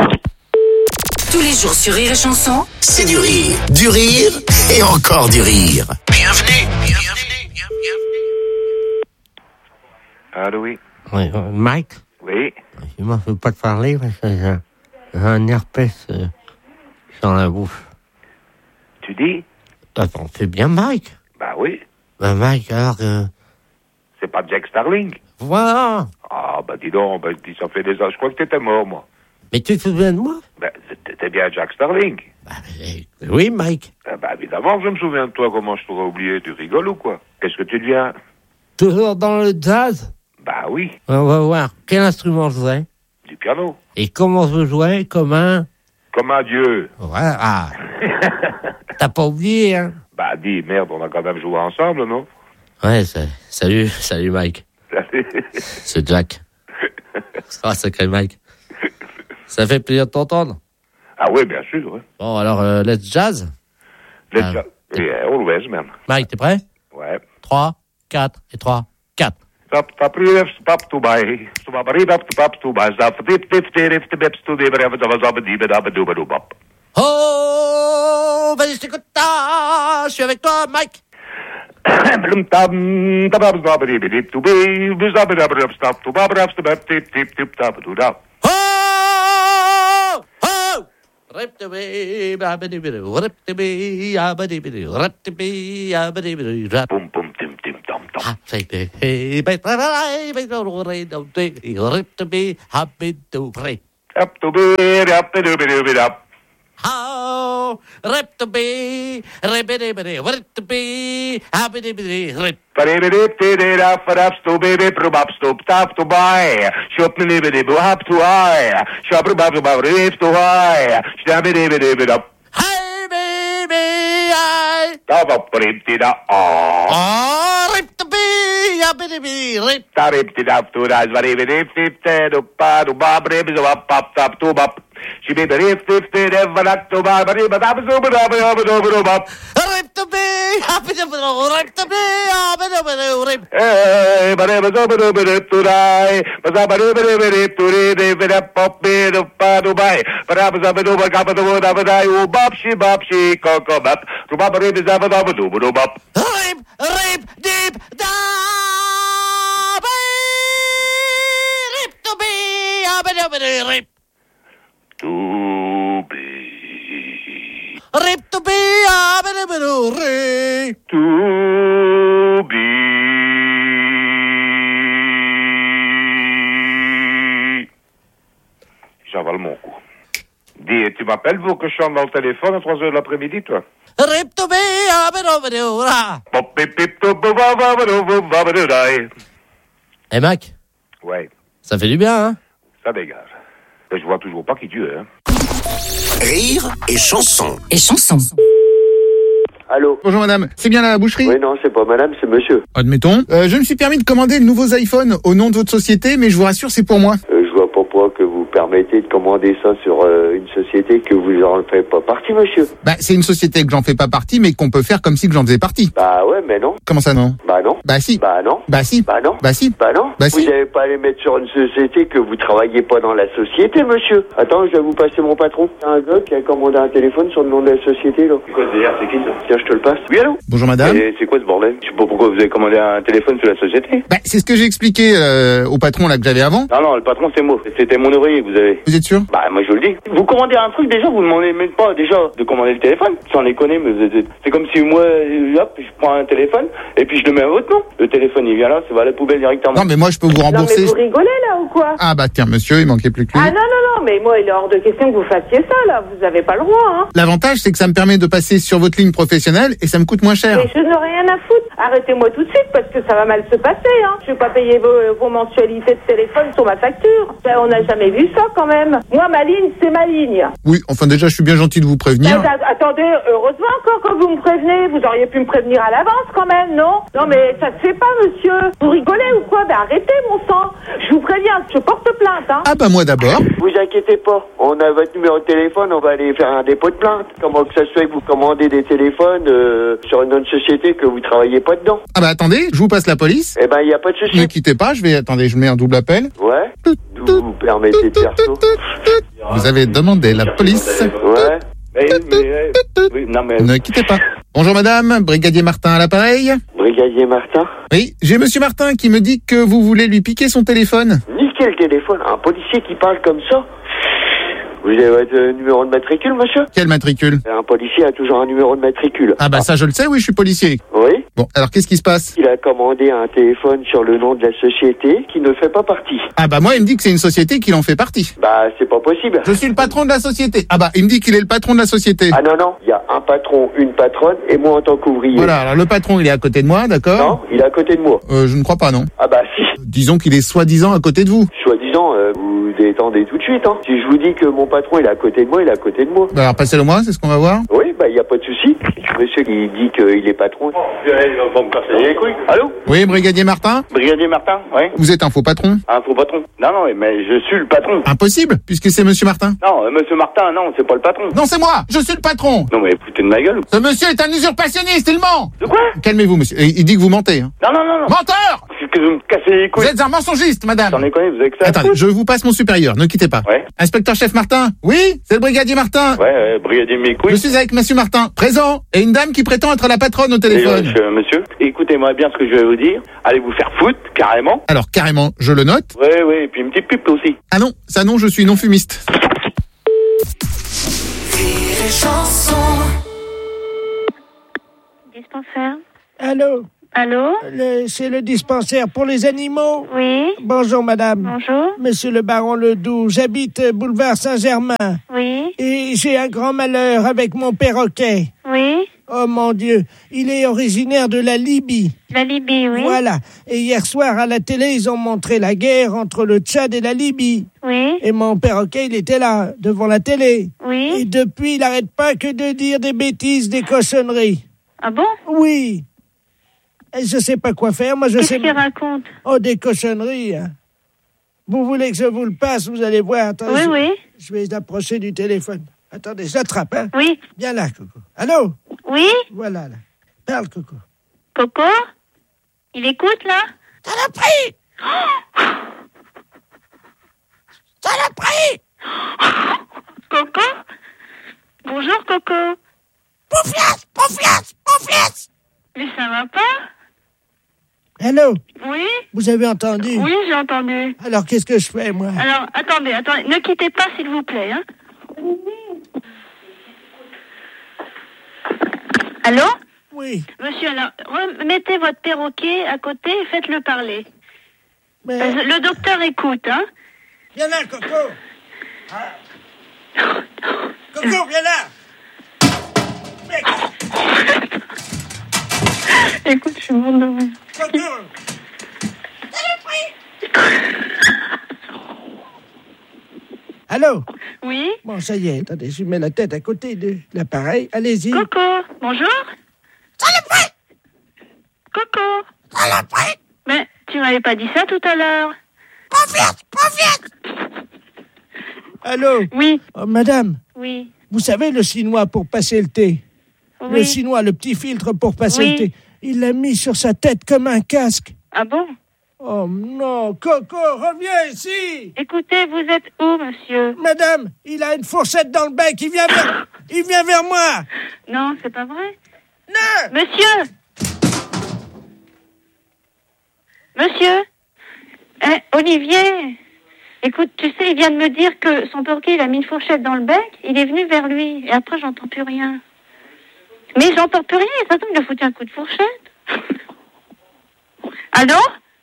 Tous les jours sur Rire et Chanson, C'est du rire, du rire et encore du rire. Bienvenue, bienvenue, bienvenue. Allô, oui. Oui, euh, Mike, Oui. je ne peux pas te parler parce que j'ai un, j'ai un herpès euh, sur la bouche. Tu dis? Attends, c'est bien Mike? Bah oui. Ben Mike, alors que... C'est pas Jack Starling? Voilà. Ah, bah dis donc, bah, dis, ça fait des ans. Je crois que t'étais mort, moi. Mais tu te souviens de moi? Bah, t'étais bien Jack Starling. Oui, Mike. Ah, bah évidemment que je me souviens de toi. Comment je t'aurais oublié? Tu rigoles ou quoi? Qu'est-ce que tu deviens? Toujours dans le jazz? Bah oui. On va voir quel instrument je jouais. Du piano. Et comment je jouais, comme un... Comme un dieu. Voilà. Ah. T'as pas oublié, hein? Bah dis, merde, on a quand même joué ensemble, non? Ouais, c'est... salut, salut Mike. Salut. C'est Jack. Ah, sacré Mike. Ça fait plaisir de t'entendre. Ah oui, bien sûr, ouais. Bon, alors, euh, let's jazz. Let's Ah. go. Yeah, always, man. Mike, t'es prêt? Ouais. trois, quatre et trois, quatre. Tap tap rif tap to buy. So ba ri tap tap to buy. Zap dip dip dip dip dip to de brave da was ab di ba da ba do ba do bap. Oh, vas-y, c'est comme ça. Je suis avec toi, Mike. How rip to be, rip it, rip it, rip to be, happy to be, rip. Hey baby, I. Oh, rip to be, happy to be, rip. She made the riff, riff, riff, ever act to my body, but I'm so bad, I'm Rip to be, happy to be, rip to be, happy to be, rip. Hey, but I was over to it to die, but I was over to it to read if it up up made of Dubai. But I was over to a cup of the wood, I was I, oh, bop, she, bop, she, cock, up, to Baba Rip is ever over to Bop. Rip, rip, deep, down, rip to be, happy to be, rip. To be. Rip to be, happy to be, rip. To be. J'avale mon coup. Dis, tu m'appelles pour que je chante dans le téléphone à trois heures de l'après-midi, toi? Rip to be, happy to be, rip. Pop, pip, pip, to, bo, ba, ba, ba, do, bo, ba, ba, do, die. Eh, Mac? Ouais. Ça fait du bien, hein? Ça dégage. Mais je vois toujours pas qui tu es, hein. Rire et chanson. Et chanson. Allô. Bonjour madame, c'est bien la boucherie? Oui, non, c'est pas madame, c'est monsieur. Admettons. Euh, je me suis permis de commander de nouveaux iPhones au nom de votre société, mais je vous rassure, c'est pour moi. Euh, je vois pas pourquoi que vous permettez de commander ça sur euh, une société que vous en faites pas partie, monsieur. Bah, c'est une société que j'en fais pas partie, mais qu'on peut faire comme si que j'en faisais partie. Bah ouais, mais non. Comment ça non? Bah non. Bah si. Bah non. Bah si. Bah non. Bah si. Bah non. Bah vous si. n'allez pas aller mettre sur une société que vous travaillez pas dans la société, monsieur. Attends, je vais vous passer mon patron. Il y a un gars qui a commandé un téléphone sur le nom de la société, là. C'est quoi ce délire? C'est qui ça? Tiens, je te le passe. Oui, allô? Bonjour madame. Et c'est quoi ce bordel? Je sais pas pourquoi vous avez commandé un téléphone sur la société. Bah, c'est ce que j'ai expliqué euh, au patron là que j'avais avant. Non, non, le patron c'est moi. C'était mon ouvrier que vous avez. Vous êtes sûr? Bah, moi je vous le dis. Vous commandez un truc déjà, vous ne demandez même pas déjà de commander le téléphone. Sans déconner, mais vous êtes... c'est comme si moi, hop, je prends un téléphone et puis je le mets à votre nom. Le téléphone il vient là, ça va à la poubelle directement. Non mais moi je peux vous rembourser. Non mais vous rigolez là ou quoi? Ah bah tiens monsieur, il manquait plus que lui. Ah non non non, mais moi il est hors de question que vous fassiez ça là, vous avez pas le droit hein. L'avantage c'est que ça me permet de passer sur votre ligne professionnelle et ça me coûte moins cher. Mais je n'ai rien à foutre. Arrêtez-moi tout de suite parce que ça va mal se passer hein. Je vais pas payer vos, vos mensualités de téléphone sur ma facture. Ben, on n'a jamais vu ça quand même. Moi ma ligne c'est ma ligne. Oui, enfin déjà je suis bien gentil de vous prévenir. Ben, attendez, heureusement encore quand vous me prévenez, vous auriez pu me prévenir à l'avance quand même, non? Non mais ça se fait pas monsieur. Vous rigolez ou quoi? Ben arrêtez mon sang. Je vous préviens, je porte plainte hein. Ah bah moi d'abord. Vous inquiétez pas, on a votre numéro de téléphone, on va aller faire un dépôt de plainte. Comment que ça se fait que vous commandez des téléphones euh, sur une autre société que vous travaillez pas dedans? Ah bah attendez, je vous passe la police. Eh ben il y a pas de souci. Ne quittez pas, je vais attendez, je mets un double appel. Ouais. Vous vous permettez de faire ça? Vous avez demandé la police. Ouais. Mais, mais, oui, non, mais... Ne quittez pas. Bonjour madame, brigadier Martin à l'appareil. Brigadier Martin? Oui, j'ai monsieur Martin qui me dit que vous voulez lui piquer son téléphone. Niquez le téléphone, un policier qui parle comme ça? Vous avez votre euh, numéro de matricule, monsieur? Quel matricule? Un policier a toujours un numéro de matricule. Ah bah ça je le sais, oui, je suis policier. Oui? Bon, alors qu'est-ce qui se passe? Il a commandé un téléphone sur le nom de la société qui ne fait pas partie. Ah bah moi il me dit que c'est une société qui en fait partie. Bah c'est pas possible. Je suis le patron de la société. Ah bah il me dit qu'il est le patron de la société. Ah non non, il y a un patron, une patronne et moi en tant qu'ouvrier. Voilà, alors le patron il est à côté de moi, d'accord? Non, il est à côté de moi. Euh, je ne crois pas, non. Ah bah si. Disons qu'il est soi-disant à côté de vous. Soi-disant, euh, vous détendez tout de suite, hein. Si je vous dis que mon patron il est à côté de moi, il est à côté de moi. Bah alors passez-le moi, c'est ce qu'on va voir. Oui, bah il y a pas de souci. Monsieur qui dit qu'il est patron. Oh, il va me casser les couilles. Allô? Oui, brigadier Martin? Brigadier Martin, oui. Vous êtes un faux patron? Un faux patron? Non, non, mais je suis le patron. Impossible, puisque c'est monsieur Martin. Non, euh, monsieur Martin, non, c'est pas le patron. Non, c'est moi, je suis le patron. Non, mais foutez de ma gueule. Ce monsieur est un usurpationniste, il ment. De quoi? Calmez-vous, monsieur. Il dit que vous mentez. Hein. Non, non, non, non. Menteur! que vous me cassez les couilles. Vous êtes un mensongiste, madame. J'en ai connu, vous avez que ça. Attendez, je vous passe mon supérieur, ne quittez pas. Ouais. Inspecteur-chef Martin. Oui, c'est le brigadier Martin. Ouais, ouais, brigadier mes couilles. Je suis avec monsieur Martin, présent, et une dame qui prétend être la patronne au téléphone. Et, euh, monsieur, écoutez-moi bien ce que je vais vous dire. Allez vous faire foutre, carrément. Alors, carrément, je le note. Ouais, ouais, et puis une petite pub aussi. Ah non, ça non, je suis non-fumiste. Dispensaire. Allô? Allô? Le- C'est le dispensaire pour les animaux? Oui. Bonjour, madame. Bonjour. Monsieur le baron Ledoux, j'habite euh, boulevard Saint-Germain. Oui. Et j'ai un grand malheur avec mon perroquet. Oui. Oh mon Dieu, il est originaire de la Libye. La Libye, oui. Voilà. Et hier soir, à la télé, ils ont montré la guerre entre le Tchad et la Libye. Oui. Et mon perroquet, il était là, devant la télé. Oui. Et depuis, il n'arrête pas que de dire des bêtises, des cochonneries. Ah bon? Oui. Et je sais pas quoi faire, moi je Qu'est-ce sais... qu'il raconte? Oh, des cochonneries, hein. Vous voulez que je vous le passe, vous allez voir. Attendez, Oui, je... oui. Je vais approcher du téléphone. Attendez, je l'attrape, hein. Oui. Viens là, Coco. Allô? Oui. Voilà, là. Parle, Coco. Coco? Il écoute, là? Saloperie! Saloperie! Coco? Bonjour, Coco. Pouflasse! Pouflasse! Pouflasse! Mais ça va pas? Allô? Oui? Vous avez entendu? Oui, j'ai entendu. Alors, qu'est-ce que je fais, moi? Alors, attendez, attendez. Ne quittez pas, s'il vous plaît, hein. Allô? Oui. Monsieur, alors, remettez votre perroquet à côté et faites-le parler. Mais... Euh, Le docteur écoute, hein. Viens là, Coco! Ah. Coco, viens là! Mec. Écoute, je suis morte de rire. Coco! Allô? Oui? Bon, ça y est, attendez, je mets la tête à côté de l'appareil. Allez-y. Coco, bonjour? Saloperie! Coco? Saloperie! Mais tu m'avais pas dit ça tout à l'heure. Pas vite! Pas vite! Allô? Oui. Oh, madame, Oui. vous savez le chinois pour passer le thé? Oui. Le chinois, le petit filtre pour passer Oui. le thé. Il l'a mis sur sa tête comme un casque. Ah bon? Oh non, Coco, reviens ici! Écoutez, vous êtes où, monsieur? Madame, il a une fourchette dans le bec, il vient vers, il vient vers moi! Non, c'est pas vrai. Non! Monsieur! Monsieur? Eh, Olivier! Écoute, tu sais, il vient de me dire que son perroquet, il a mis une fourchette dans le bec, il est venu vers lui, et après, j'entends plus rien. Mais j'entends plus rien, ça tombe, il a foutu un coup de fourchette. Allô?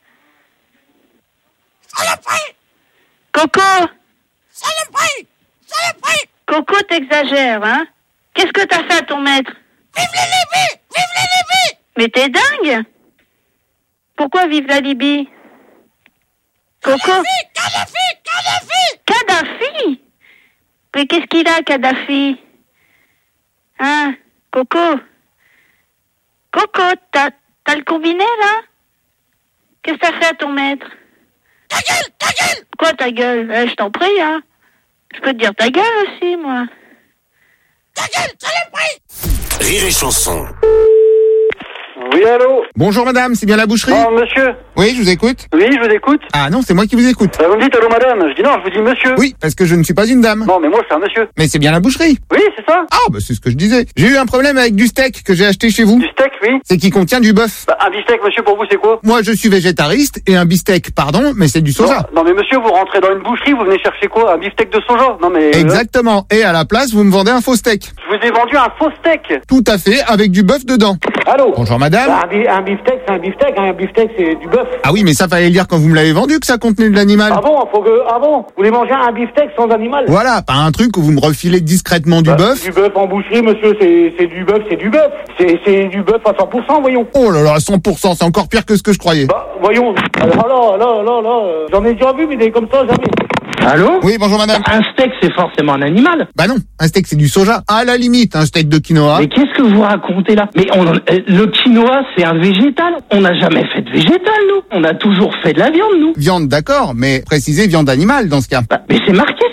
Saloperie! Coco! Saloperie! Saloperie! Coco, t'exagères, hein? Qu'est-ce que t'as fait à ton maître? Vive la Libye! Vive la Libye! Mais t'es dingue! Pourquoi vive la Libye? Coco? Kadhafi! Kadhafi! Kadhafi? Mais qu'est-ce qu'il a, Kadhafi? Hein? Coco? Coco, t'as, t'as le combiné, là? Qu'est-ce que t'as fait à ton maître? Ta gueule! Ta gueule! Quoi, ta gueule? Eh, je t'en prie, hein? Je peux te dire ta gueule aussi, moi. Ta gueule! Saloperie! Rire et chanson. Oui, allô? Bonjour madame, c'est bien la boucherie? Oh, monsieur. Oui, je vous écoute. Oui, je vous écoute. Ah non, c'est moi qui vous écoute. Euh, vous me dites allô, madame. Je dis non, je vous dis monsieur. Oui, parce que je ne suis pas une dame. Non, mais moi, c'est un monsieur. Mais c'est bien la boucherie. Oui, c'est ça. Ah, bah c'est ce que je disais. J'ai eu un problème avec du steak que j'ai acheté chez vous. Du steak, oui. C'est qui contient du bœuf. Bah, un beefsteak, monsieur, pour vous, c'est quoi? Moi, je suis végétariste et un beefsteak, pardon, mais c'est du soja. Non, non, mais monsieur, vous rentrez dans une boucherie, vous venez chercher quoi? Un beefsteak de soja? Non, mais... euh, Exactement. Et à la place, vous me vendez un faux steak. Je vous ai vendu un faux steak. Tout à fait, avec du bœuf dedans. Allô? Bonjour madame. Bah, un, bi- un beefsteak, c'est un beefsteak, hein. Un beefsteak, c'est du bœuf. Ah oui, mais ça fallait le dire quand vous me l'avez vendu que ça contenait de l'animal. Ah bon, faut que... Ah bon? Vous voulez manger un beefsteak sans animal? Voilà, pas un truc où vous me refilez discrètement du Bah, bœuf. Du bœuf en boucherie, monsieur, c'est, c'est du bœuf, c'est du bœuf. C'est, c'est du bœuf à cent pour cent, voyons. Oh là là, cent pour cent, c'est encore pire que ce que je croyais. Bah, voyons. Alors là, là, là, là, euh, j'en ai déjà vu, mais des comme ça, jamais. Allô? Oui, bonjour madame. Un steak, c'est forcément un animal. Bah non, un steak c'est du soja. À la limite, un steak de quinoa. Mais qu'est-ce que vous racontez là? Mais on, le quinoa, c'est un végétal. On n'a jamais fait de végétal, nous. On a toujours fait de la viande, nous. Viande, d'accord, mais précisez viande animale dans ce cas. Bah, mais c'est marqué sur l'étiquette.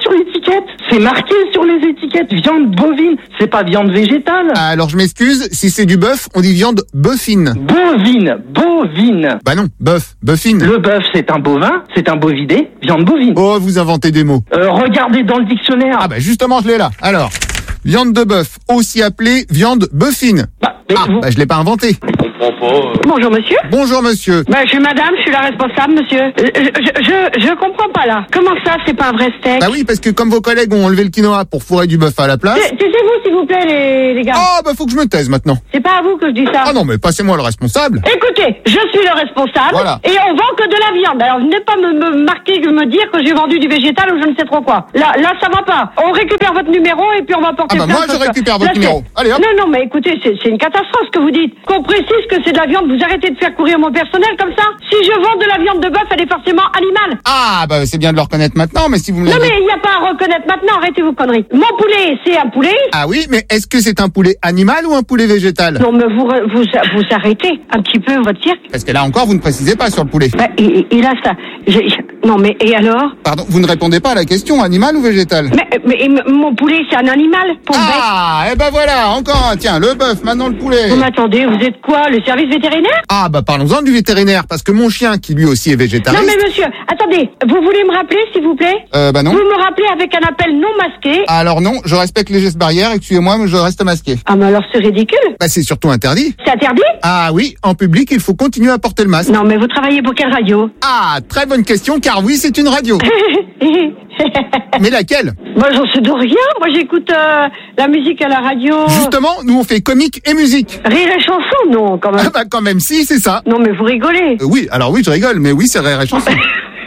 étiquettes. C'est marqué sur les étiquettes. Viande bovine. C'est pas viande végétale. Alors je m'excuse, si c'est du bœuf, on dit viande bœufine. Bovine. Bovine. Bah non, bœuf, bœufine. Le bœuf, c'est un bovin. C'est un bovidé. Viande bovine. Oh, vous inventez des mots. Euh, regardez dans le dictionnaire. Ah bah justement, je l'ai là. Alors, viande de bœuf, aussi appelée viande bœufine. Bah, ah, vous... bah je l'ai pas inventé. Bonjour monsieur. Bonjour monsieur. Bah je suis madame, je suis la responsable monsieur. Euh, Je, je, je comprends pas là. Comment ça c'est pas un vrai steak? Bah oui, parce que comme vos collègues ont enlevé le quinoa pour fourrer du bœuf à la place. Taisez-vous s'il vous plaît les, les gars. Oh bah faut que je me taise maintenant. C'est pas à vous que je dis ça. Ah non mais passez-moi le responsable. Écoutez, je suis le responsable voilà. Et on vend que de la viande. Alors venez pas me, me marquer, me dire que j'ai vendu du végétal ou je ne sais trop quoi. Là, là ça va pas. On récupère votre numéro et puis on va porter Ah bah moi je récupère votre là, numéro. Allez hop. Non non mais écoutez, c'est, c'est une catastrophe ce que vous dites. Qu'on précise que c'est de la viande, vous arrêtez de faire courir mon personnel comme ça. Si je vends de la viande de bœuf, elle est forcément animale. Ah bah c'est bien de le reconnaître maintenant, mais si vous me Non l'avez... mais il n'y a pas à reconnaître maintenant, arrêtez vos conneries. Mon poulet, c'est un poulet. Ah oui, mais est-ce que c'est un poulet animal ou un poulet végétal? Non mais vous, vous, vous arrêtez un petit peu votre cirque. Parce que là encore, vous ne précisez pas sur le poulet. Bah, et, et là ça... Je, je, non mais et alors? Pardon, vous ne répondez pas à la question, animal ou végétal? Mais, mais et mon poulet, c'est un animal pour Ah, et eh ben voilà, encore un, tiens, le bœuf, maintenant le poulet. Vous m'attendez, vous êtes quoi, le service vétérinaire? Ah bah parlons-en du vétérinaire, parce que mon chien, qui lui aussi est végétarien... Non mais monsieur, attendez, vous voulez me rappeler s'il vous plaît? Euh bah non. Vous me rappelez avec un appel non masqué? Alors non, je respecte les gestes barrières, excusez-moi, mais je reste masqué. Ah mais alors c'est ridicule. Bah c'est surtout interdit. C'est interdit? Ah oui, en public, il faut continuer à porter le masque. Non mais vous travaillez pour quelle radio? Ah, très bonne question, car oui, c'est une radio. Mais laquelle? Moi j'en sais de rien, moi j'écoute euh, la musique à la radio. Justement, nous on fait comique et musique. Rire et chanson, non quand même. Ah bah quand même si, c'est ça. Non mais vous rigolez. Euh, oui, alors oui, je rigole, mais oui, c'est rire et chanson.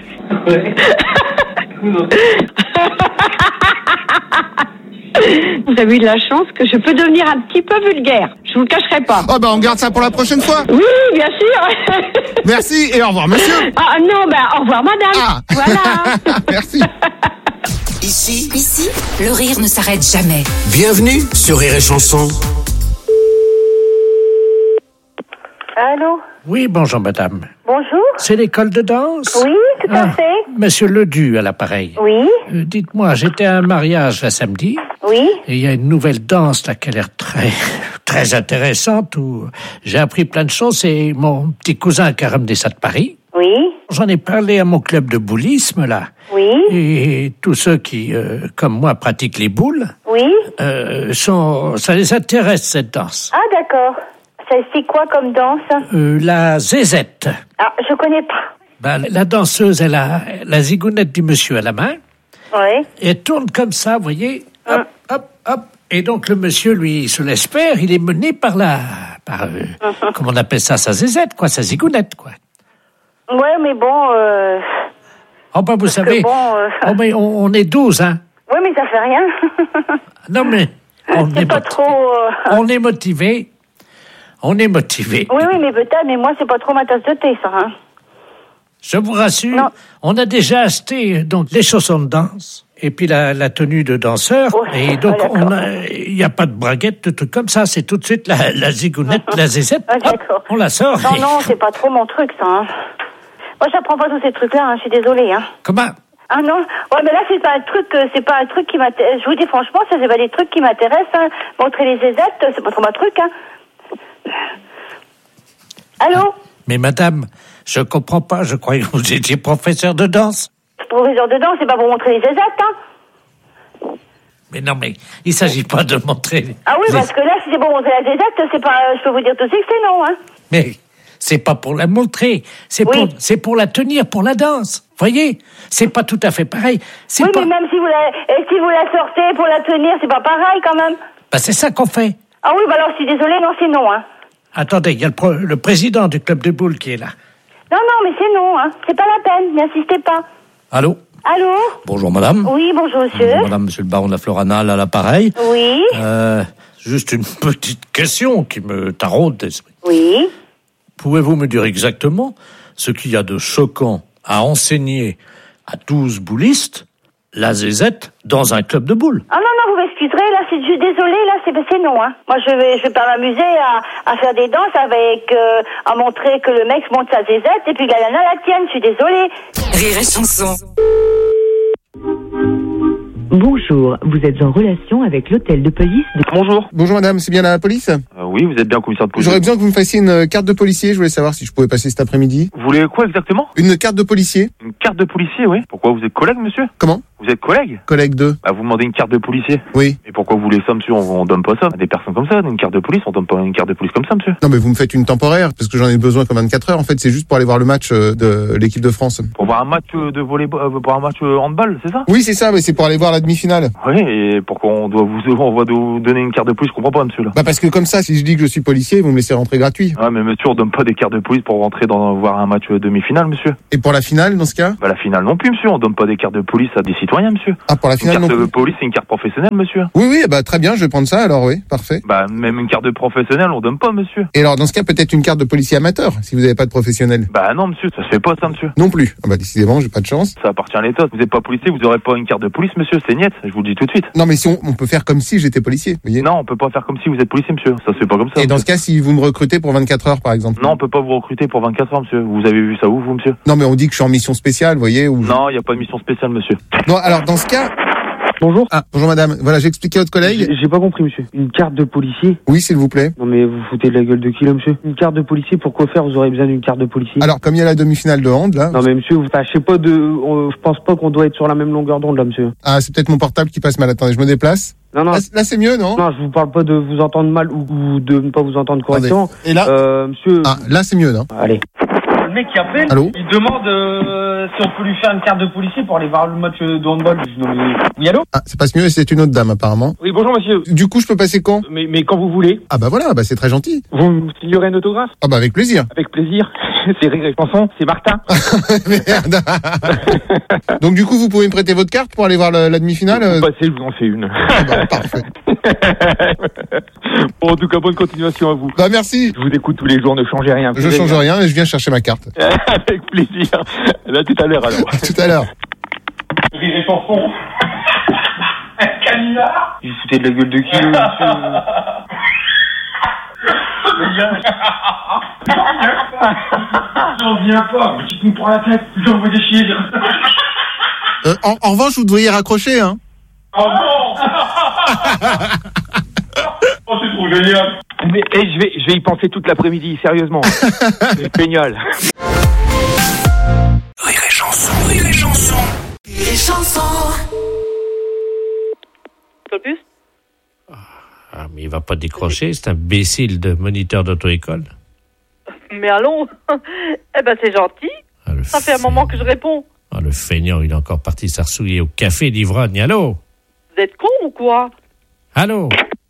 Vous avez eu de la chance que je peux devenir un petit peu vulgaire. Je vous le cacherai pas. Oh bah on garde ça pour la prochaine fois. Oui, bien sûr. Merci et au revoir monsieur. Ah non, bah au revoir madame. Ah. Voilà. Merci. Ici, Ici, le rire ne s'arrête jamais. bienvenue sur Rire et Chanson. Allô? Oui, bonjour madame. Bonjour? C'est l'école de danse? Oui, tout à Ah, fait. Monsieur Ledu à l'appareil. Oui? Euh, dites-moi, j'étais à un mariage là samedi. Oui? Et il y a une nouvelle danse là qui a l'air très, très intéressante où j'ai appris plein de choses. C'est mon petit cousin qui a ramené ça de Paris. Oui? J'en ai parlé à mon club de boulisme là. Oui? Et tous ceux qui, euh, comme moi, pratiquent les boules, Oui? euh, sont, ça les intéresse cette danse. Ah d'accord. Ça, c'est quoi comme danse? Euh, la zézette. Ah, je connais pas. Ben, la danseuse, elle a la zigounette du monsieur à la main. Oui? Et elle tourne comme ça, vous voyez. Hop, hop, hop. Et donc le monsieur, lui, se laisse faire. Il est mené par la... Par, euh, comment on appelle ça? Sa zézette, quoi. Sa zigounette, quoi. Ouais, mais bon... Euh... Oh, ben, vous Parce savez... que bon, euh... oh, mais on, on est douze, hein. Oui, mais ça fait rien. Non, mais... On c'est est pas motivé. trop... euh... On est motivé. On est motivé. Oui, oui, mais peut-être, mais moi, c'est pas trop ma tasse de thé, ça, hein. Je vous rassure, Non. on a déjà acheté donc les chaussons de danse et puis la, la tenue de danseur. Oh, et donc, ah, on a, il n'y a pas de braguette, de trucs comme ça. C'est tout de suite la, la zigounette, la zézette. Ah, Hop, d'accord. on la sort. Non, et- non, c'est pas trop mon truc, ça, hein. Moi, j'apprends pas tous ces trucs-là, hein. Je suis désolée, hein. Comment? Ah non, ouais, mais là c'est pas un truc, euh, c'est pas un truc qui m'intéresse. Je vous dis franchement, ça c'est pas des trucs qui m'intéressent. Hein. Montrer les zézettes, c'est pas trop ma truc. Hein. Allô, Mais madame, je comprends pas. Je croyais que vous étiez professeur de danse. professeur de danse, c'est pas pour montrer les zézettes, hein. Mais non, mais il s'agit pas de montrer. Ah oui, les- parce que là, si c'est pour montrer la zézette, c'est pas. Je peux vous dire tout de suite que c'est non, hein. Mais c'est pas pour la montrer. C'est Oui. pour, c'est pour la tenir, pour la danse. Voyez, c'est pas tout à fait pareil. C'est Oui, pas. mais même si vous la, et si vous la sortez pour la tenir, c'est pas pareil quand même. Bah, c'est ça qu'on fait. Ah oui, bah alors je suis désolée, non, c'est non, hein. Attendez, il y a le, pro- le président du club de boules qui est là. Non, non, mais c'est non, hein. C'est pas la peine, n'insistez pas. Allô? Allô? Bonjour madame. Oui, bonjour monsieur. Bonjour, madame, monsieur le baron de la Floranale à l'appareil. Oui. Euh, juste une petite question qui me taraude l'esprit. Oui. Pouvez-vous me dire exactement ce qu'il y a de choquant à enseigner à douze boulistes la zézette dans un club de boules? Ah non, non, vous m'excuserez, là, c'est, je suis désolée, là, c'est, c'est non, hein. Moi, je vais, je vais pas m'amuser à, à faire des danses avec, euh, à montrer que le mec monte sa zézette et puis que la nana la tienne, je suis désolée. Rire et chanson. Bonjour, vous êtes en relation avec l'hôtel de police de... Bonjour. Bonjour madame, c'est bien la police? Euh, oui, vous êtes bien commissaire de police. J'aurais besoin que vous me fassiez une carte de policier, je voulais savoir si je pouvais passer cet après-midi. Vous voulez quoi exactement? Une carte de policier. Une carte de policier, oui. Pourquoi, vous êtes collègue, monsieur? Comment? Vous êtes collègue? Collègue de... Bah, vous demandez une carte de policier. Oui. Et pourquoi vous voulez ça, monsieur? On, on donne pas ça à des personnes comme ça. Une carte de police, on donne pas une carte de police comme ça, monsieur. Non mais vous me faites une temporaire, parce que j'en ai besoin que vingt-quatre heures, en fait, c'est juste pour aller voir le match euh, de l'équipe de France. Pour voir un match euh, de volleyball, euh, pour un match euh, handball, c'est ça? Oui, c'est ça, mais c'est pour aller voir la demi-finale. Oui, et pourquoi on doit vous, on va vous donner une carte de police? Je comprends pas, monsieur, là. Bah parce que comme ça, si je dis que je suis policier, vous me laissez rentrer gratuit. Ouais, mais monsieur, on donne pas des cartes de police pour rentrer dans, voir un match euh, demi-finale, monsieur. Et pour la finale, dans ce cas? Bah la finale non plus, monsieur, on donne pas des cartes de police à des citoyens, monsieur. Ah, pour la finale une carte non plus. de police, c'est une carte professionnelle, monsieur. Oui, oui, bah très bien, je vais prendre ça alors, oui, parfait. Bah même une carte de professionnel, on donne pas, monsieur. Et alors, dans ce cas, peut-être une carte de policier amateur, si vous n'avez pas de professionnel. Bah non, monsieur, ça se fait pas, ça, monsieur. Non plus. Ah bah décidément, j'ai pas de chance. Ça appartient à l'État. Vous n'êtes pas policier, vous aurez pas une carte de police, monsieur. C'est niette, je vous le dis tout de suite. Non mais si on, on peut faire comme si j'étais policier, vous voyez. Non, on peut pas faire comme si vous êtes policier, monsieur. Ça se fait pas comme ça. Et dans monsieur. ce cas, si vous me recrutez pour vingt-quatre heures, par exemple. Non, on peut pas vous recruter pour vingt-quatre heures, monsieur. Vous avez vu ça où, vous, monsieur? Non mais on dit que je suis en mission spéciale, vous voyez. Ou... Non, il y a pas de mission spéciale, monsieur. Non, alors dans ce cas... Bonjour. Ah, bonjour madame. Voilà, j'ai expliqué à votre collègue. J'ai pas compris, monsieur. Une carte de policier? Oui, s'il vous plaît. Non mais vous foutez de la gueule de qui, là, monsieur? Une carte de policier, pourquoi faire? Vous aurez besoin d'une carte de policier? Alors, comme il y a la demi-finale de hand, là... Non mais monsieur, vous, enfin, je sais pas de... on- je pense pas qu'on doit être sur la même longueur d'onde, là, monsieur. Ah, c'est peut-être mon portable qui passe mal. Attendez, je me déplace. Non, non. Là, c- là, c'est mieux, non? Non, je vous parle pas de vous entendre mal ou, ou de ne pas vous entendre correctement. Et là Euh, monsieur... Ah, là, c'est mieux, non? Allez. Le mec qui appelle, Allô il demande euh, si on peut lui faire une carte de policier pour aller voir le match de handball. Je dis non mais... Oui, allô? Ah, c'est passe mieux et c'est une autre dame, apparemment. Oui, bonjour monsieur. Du coup, je peux passer quand? Mais, mais quand vous voulez. Ah bah voilà, bah c'est très gentil. Vous me signerez un autographe? Ah bah avec plaisir. Avec plaisir. C'est Rire et Chanson, c'est Martin. Merde. Donc du coup, vous pouvez me prêter votre carte pour aller voir la, la demi-finale euh Vous passez, je vous en fais une. Ah bah, parfait. Bon, en tout cas, bonne continuation à vous. Bah merci. Je vous écoute tous les jours, ne changez rien. Je change rien et je viens chercher ma carte. Avec plaisir. À tout à l'heure alors. À tout à l'heure. Rire et Chanson. Un canular. Vous foutez de la gueule de qui, là, monsieur? J'en viens pas, mais tu me prends la tête, j'envoie des chiens. Euh, en, en revanche, vous devriez raccrocher, hein. Oh non. Oh, c'est trop génial. Mais eh, je vais, je vais y penser toute l'après-midi, sérieusement. C'est génial. Rire et chanson, rire et chanson. Rire et chanson. Topus? Ah, mais il va pas décrocher, c'est un imbécile de moniteur d'auto-école. Mais allons. Eh ben, c'est gentil. Ah, le Ça fait un moment que je réponds. Ah, le feignant, il est encore parti s'arsouiller au café d'Ivrogne. Allô? Vous êtes con ou quoi? Allô?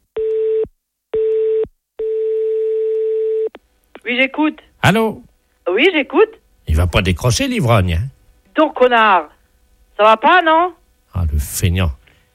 Oui, j'écoute. Allô? Oui, j'écoute. Il va pas décrocher l'Ivrogne, hein? Donc, connard. Ça va pas, non? Ah, le feignant.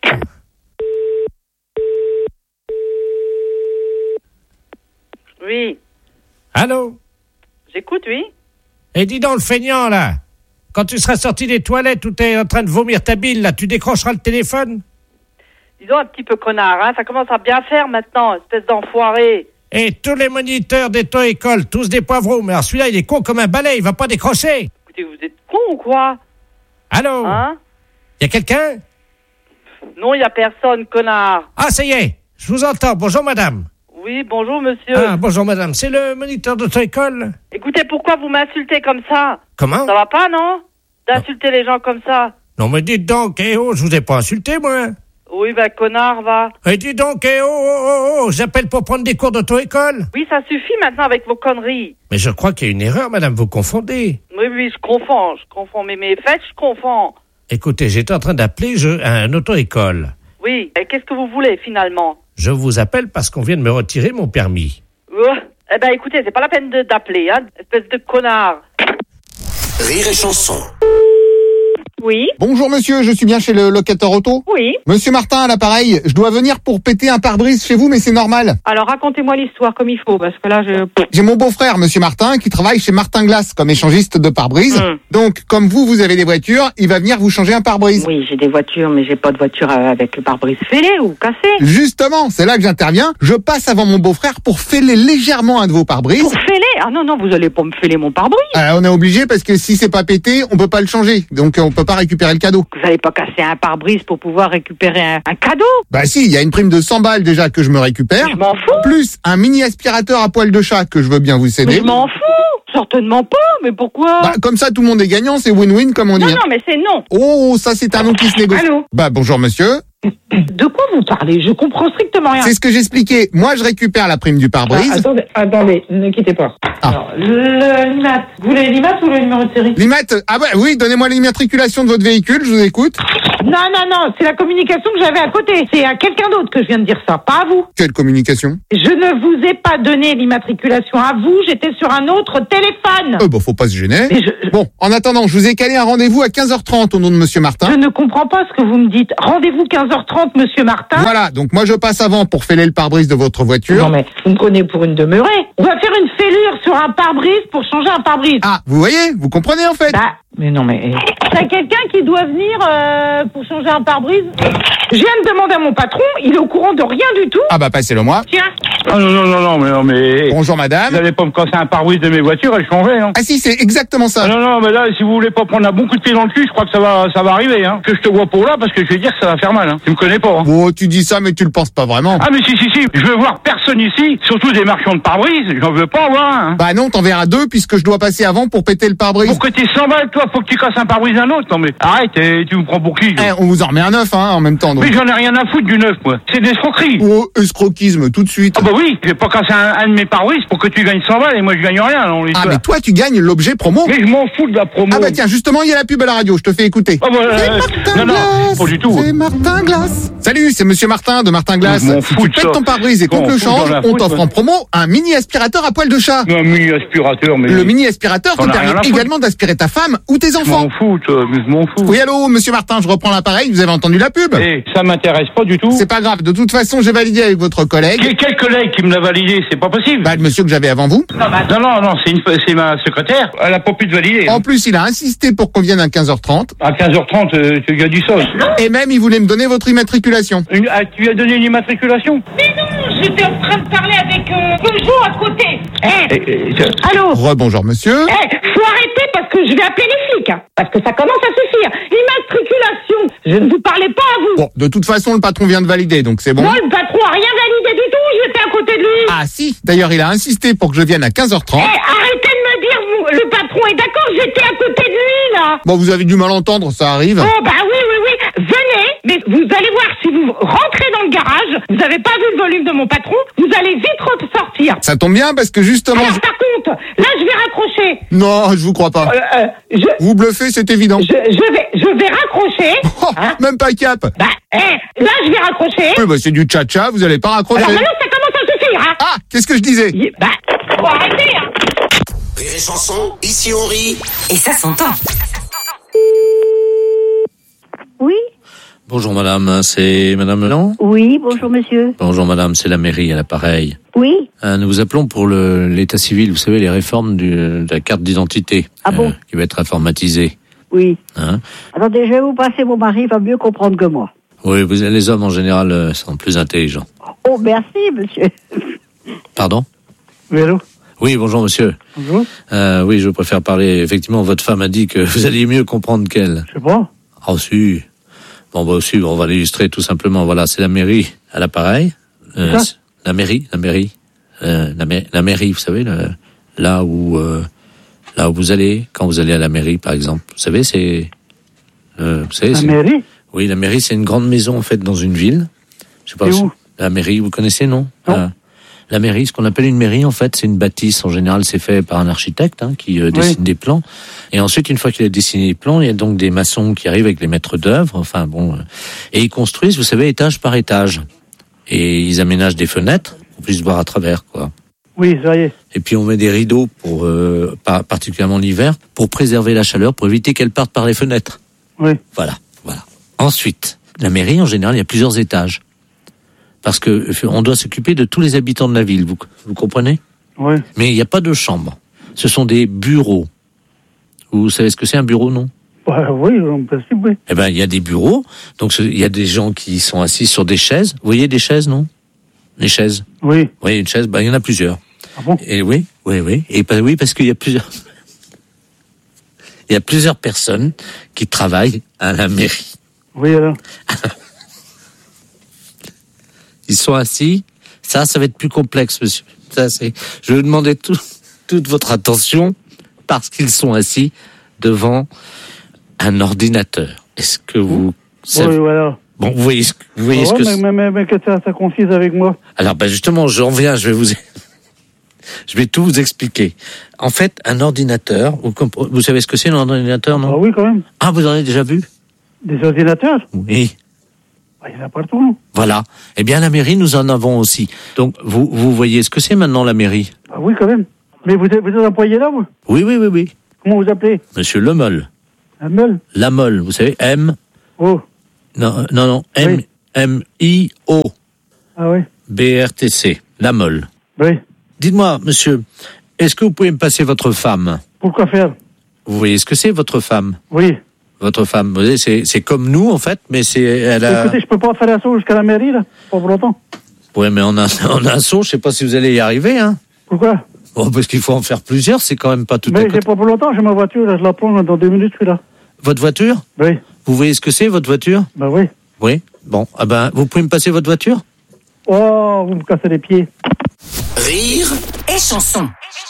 Oui. Allô? J'écoute, oui. Et dis donc, le feignant, là, quand tu seras sorti des toilettes où t'es en train de vomir ta bile, là, tu décrocheras le téléphone? Disons un petit peu connard, hein. Ça commence à bien faire maintenant, espèce d'enfoiré. Et tous les moniteurs d'auto-école, tous des poivreaux, mais alors celui-là, il est con comme un balai, il va pas décrocher. Écoutez, vous êtes con ou quoi? Allô? Hein? Y a quelqu'un? Non, il y a personne, connard. Ah, ça y est, je vous entends. Bonjour, madame. Oui, bonjour, monsieur. Ah, bonjour, madame. C'est le moniteur d'auto-école? Écoutez, pourquoi vous m'insultez comme ça? Comment? Ça va pas, non? D'insulter les gens comme ça. Non, mais dites donc, eh oh, je vous ai pas insulté, moi. Oui, ben, connard, va. Et dites donc, eh oh, oh, oh, oh, j'appelle pour prendre des cours d'auto-école. Oui, ça suffit maintenant avec vos conneries. Mais je crois qu'il y a une erreur, madame, vous confondez. Oui, oui, je confonds, je confonds. Mais mes fêtes, je confonds. Écoutez, j'étais en train d'appeler je, un auto-école. Oui, et qu'est-ce que vous voulez, finalement? Je vous appelle parce qu'on vient de me retirer mon permis. Euh, eh ben, écoutez, c'est pas la peine de- d'appeler, hein, espèce de connard. Rire et chanson. Oui. Bonjour monsieur, je suis bien chez le locateur auto? Oui. Monsieur Martin à l'appareil, je dois venir pour péter un pare-brise chez vous, mais c'est normal. Alors racontez-moi l'histoire comme il faut, parce que là, je... J'ai mon beau-frère, monsieur Martin, qui travaille chez Martin Glace comme échangiste de pare-brise. Mm. Donc, comme vous, vous avez des voitures, il va venir vous changer un pare-brise. Oui, j'ai des voitures, mais j'ai pas de voiture euh, avec le pare-brise fêlé ou cassé. Justement, c'est là que j'interviens. Je passe avant mon beau-frère pour fêler légèrement un de vos pare-brises. Pour fêler? Ah non, non, vous allez pas me fêler mon pare-brise. Ah, on est obligé parce que si c'est pas pété, on peut pas le changer. Donc, on peut pas récupérer le cadeau. Vous allez pas casser un pare-brise pour pouvoir récupérer un, un cadeau? Bah si, il y a une prime de cent balles déjà que je me récupère. Je m'en fous. Plus un mini aspirateur à poil de chat que je veux bien vous céder. Mais je m'en fous. Certainement pas, mais pourquoi? Bah, comme ça, tout le monde est gagnant, c'est win-win, comme on dit. Non, non, mais c'est non. Oh, ça, c'est un nom qui se négocie. Allô? Bah, bonjour, monsieur. De quoi vous parlez? Je comprends strictement rien. C'est ce que j'expliquais. Moi, je récupère la prime du pare-brise. Ah, attendez, attendez, ne quittez pas. Ah. Alors, le l'I M A T. Vous voulez l'I M A T ou le numéro de série? L'I M A T, ah bah oui, donnez-moi l'immatriculation de votre véhicule, je vous écoute. Non, non, non, c'est la communication que j'avais à côté. C'est à quelqu'un d'autre que je viens de dire ça, pas à vous. Quelle communication? Je ne vous ai pas donné l'immatriculation à vous, j'étais sur un autre téléphone. Euh, bah, faut pas se gêner. Mais je- Bon, en attendant, je vous ai calé un rendez-vous à quinze heures trente au nom de monsieur Martin. Je ne comprends pas ce que vous me dites. Rendez-vous quinze heures trente, monsieur Martin. Voilà, donc moi je passe avant pour fêler le pare-brise de votre voiture. Non, mais vous me prenez pour une demeurée. On va faire une fêlure sur un pare-brise pour changer un pare-brise. Ah, vous voyez, vous comprenez en fait. Bah, mais non, mais... T'as quelqu'un qui doit venir euh, pour changer un pare-brise? Je viens de demander à mon patron, il est au courant de rien du tout. Ah bah passez-le moi. Tiens. Ah non, non, non, non, mais non, mais... Bonjour madame. Vous allez pas me casser un pare-brise de mes voitures et le changer, hein? Ah si, c'est exactement ça. Ah non, non, mais là, si vous voulez pas prendre un bon coup de pied dans le cul, je crois que ça va, ça va arriver, hein. Que je te vois pour là, parce que je vais dire que ça va faire mal, hein. Tu me connais pas, hein. Bon, tu dis ça, mais tu le penses pas vraiment. Ah, mais si, si, si, je veux voir personne ici, surtout des marchands de pare-brise, j'en veux pas avoir un, hein. Bah non, t'en verras deux puisque je dois passer avant pour péter le pare-brise. Pour que t'aies cent balles, toi, faut que tu casses un pare-brise un autre. Non, mais arrête, eh, tu me prends pour qui? Eh, on vous en remet un neuf, hein, en même temps. Donc. Mais j'en ai rien à foutre du neuf, moi. C'est des escroqueries. Oh, escroquisme, tout de suite. Ah bah oui, je vais pas casser un, un de mes pare-brise pour que tu gagnes cent balles et moi je gagne rien dans Ah, l'histoire. mais toi, tu gagnes l'objet promo. Mais je m'en fous de la promo. Ah bah tiens, justement, il y a la pub à la radio, je te fais écouter. Ah bah, euh, non, non, pas du tout. C'est Martin Glace. Salut, c'est monsieur Martin de Martin Glace. Je m'en Si fous tu de pètes ça. ton pare-brise et Je m'en qu'on te le fous, j'en change, ai à on foutre, t'offre moi. en promo un mini aspirateur à poil de chat. Un mini aspirateur, mais. Le mini aspirateur te J'en ai rien permet à foutre. également d'aspirer ta femme ou tes Je enfants. m'en fous, toi, mais je m'en fous. Oui, allô, monsieur Martin, je reprends l'appareil, vous avez entendu la pub? Eh, ça m'intéresse pas du tout. C'est pas grave, de toute façon, j'ai validé avec votre collègue. Quel, quel collègue qui me l'a validé? C'est pas possible. Bah, le monsieur que j'avais avant vous. Non, non, non, non, c'est une, c'est ma secrétaire. Elle a pas pu te valider. En plus, il a insisté pour qu'on vienne à quinze heures trente. À quinze heures trente, euh, tu as du sol. Et même, il voulait me donner votre immatriculation. Une, ah, tu lui as donné une immatriculation? Mais non, j'étais en train de parler avec euh, Peugeot à côté. Eh, Eh, eh, je- allô? Rebonjour, monsieur. Eh, faut arrêter parce que je vais appeler les flics, hein, parce que ça commence à suffire. Immatriculation, je ne vous parlais pas à vous. Bon, de toute façon, le patron vient de valider, donc c'est bon. Non, le patron a rien validé du tout, j'étais à côté de lui. Ah si, d'ailleurs, il a insisté pour que je vienne à quinze heures Eh, trente. arrêtez de me dire, vous, le patron est d'accord, j'étais à côté de lui, là. Bon, vous avez du mal entendre, ça arrive. Oh, bah oui, oui, oui, venez, mais vous allez voir, si vous rentrez dans le garage, vous n'avez pas vu le volume de mon patron, vous allez vite ressortir. Ça tombe bien parce que justement... Alors, je- par contre, là, je vais raccrocher. Non, je vous crois pas. Euh, euh, je, Vous bluffez, c'est évident. je, je vais, je vais raccrocher. Oh, hein. même pas cap. Bah, eh, là, je vais raccrocher. Oui, bah c'est du tcha-tcha, vous allez pas raccrocher. Alors maintenant, ça commence à suffire, hein. Ah, qu'est-ce que je disais? Y- Bah, faut arrêter, hein. Rire et chanson, ici on rit. Et ça s'entend. Oui, Bonjour madame, c'est madame Leland? oui, bonjour monsieur. Bonjour madame, c'est la mairie à l'appareil. Oui, Euh, nous vous appelons pour le, l'état civil, vous savez, les réformes du, de la carte d'identité. Ah bon? Qui va être informatisée. oui. Hein? Attendez, je vais vous passer, mon mari il va mieux comprendre que moi. Oui, vous, les hommes en général euh, sont plus intelligents. Oh, merci monsieur. Pardon? Oui, allô? Oui, bonjour monsieur. Bonjour. Euh, oui, je préfère parler. Effectivement, votre femme a dit que vous alliez mieux comprendre qu'elle. Je sais pas. Ah si. Bon, bah aussi, on va l'illustrer tout simplement. Voilà, c'est la mairie à l'appareil. Euh, Ça c'est- la mairie, la mairie. Euh, la, ma- la mairie, vous savez, le- là où euh, là où vous allez, quand vous allez à la mairie, par exemple. Vous savez, c'est... Euh, vous savez, La c'est- mairie? Oui, la mairie, c'est une grande maison, en fait, dans une ville. Je sais pas C'est si- où? La mairie, vous connaissez, non? Non. Euh, la mairie, ce qu'on appelle une mairie, en fait, c'est une bâtisse. En général, c'est fait par un architecte hein, qui euh, dessine des plans. Et ensuite, une fois qu'il a dessiné les plans, il y a donc des maçons qui arrivent avec les maîtres d'œuvre. Enfin bon, euh, et ils construisent, vous savez, étage par étage. Et ils aménagent des fenêtres pour qu'on puisse voir à travers, quoi. Oui, ça y est. Et puis on met des rideaux pour, euh, pas particulièrement l'hiver, pour préserver la chaleur, pour éviter qu'elle parte par les fenêtres. Oui. Voilà, voilà. Ensuite, la mairie, en général, il y a plusieurs étages. Parce que euh, on doit s'occuper de tous les habitants de la ville, vous, vous comprenez? Oui. Mais il n'y a pas de chambre. Ce sont des bureaux. Vous savez ce que c'est un bureau, non? Bah, oui, en principe, oui. Eh ben, il y a des bureaux. Donc, ce- il y a des gens qui sont assis sur des chaises. Vous voyez des chaises, non? Les chaises. Oui. Oui, une chaise, ben, il y en a plusieurs. Ah bon? Et oui, Oui, oui. Et ben oui, parce qu'il y a plusieurs, il y a plusieurs personnes qui travaillent à la mairie. Oui, alors. Ils sont assis. Ça, ça va être plus complexe, monsieur. Ça, c'est. Je vais vous demander tout, toute votre attention parce qu'ils sont assis devant un ordinateur. Est-ce que vous savez... Oui, voilà. Bon, vous voyez ce que, vous voyez Ah ce ouais, que mais, c'est. mais, mais, mais que ça, ça consiste avec moi. Alors, ben justement, j'en viens, je vais vous, je vais tout vous expliquer. En fait, un ordinateur, vous, comp- vous savez ce que c'est un ordinateur, non? Ah oui, quand même. Ah, vous en avez déjà vu? Des ordinateurs? Oui. Ah, il y en a partout, non? Voilà. Eh bien, la mairie, nous en avons aussi. Donc, vous, vous voyez ce que c'est maintenant, la mairie? Ah oui, quand même. Mais vous êtes, vous êtes employé là, vous? Oui, oui, oui, oui. Comment vous appelez? Monsieur Lemol. Lemol? Lamol, vous savez, M. Oh. Non, non, non, M, Oui. M, I, O. Ah oui. B R T C. Lamol. Oui. Dites-moi, monsieur, est-ce que vous pouvez me passer votre femme? Pourquoi faire? Vous voyez ce que c'est, votre femme? Oui. Votre femme, vous voyez, c'est, c'est comme nous, en fait, mais c'est, elle a... Écoutez, je peux pas faire un saut jusqu'à la mairie, là, pas pour longtemps. Ouais, mais on a, on a un saut, je sais pas si vous allez y arriver, hein. Pourquoi? Bon, parce qu'il faut en faire plusieurs, c'est quand même pas tout à Mais côté. j'ai pas pour longtemps, j'ai ma voiture, là, je la prends dans deux minutes, je suis là. Votre voiture? Oui. Vous voyez ce que c'est, votre voiture? Ben oui. Oui. Bon, ah ben, vous pouvez me passer votre voiture? Oh, vous me cassez les pieds. Rire et chanson.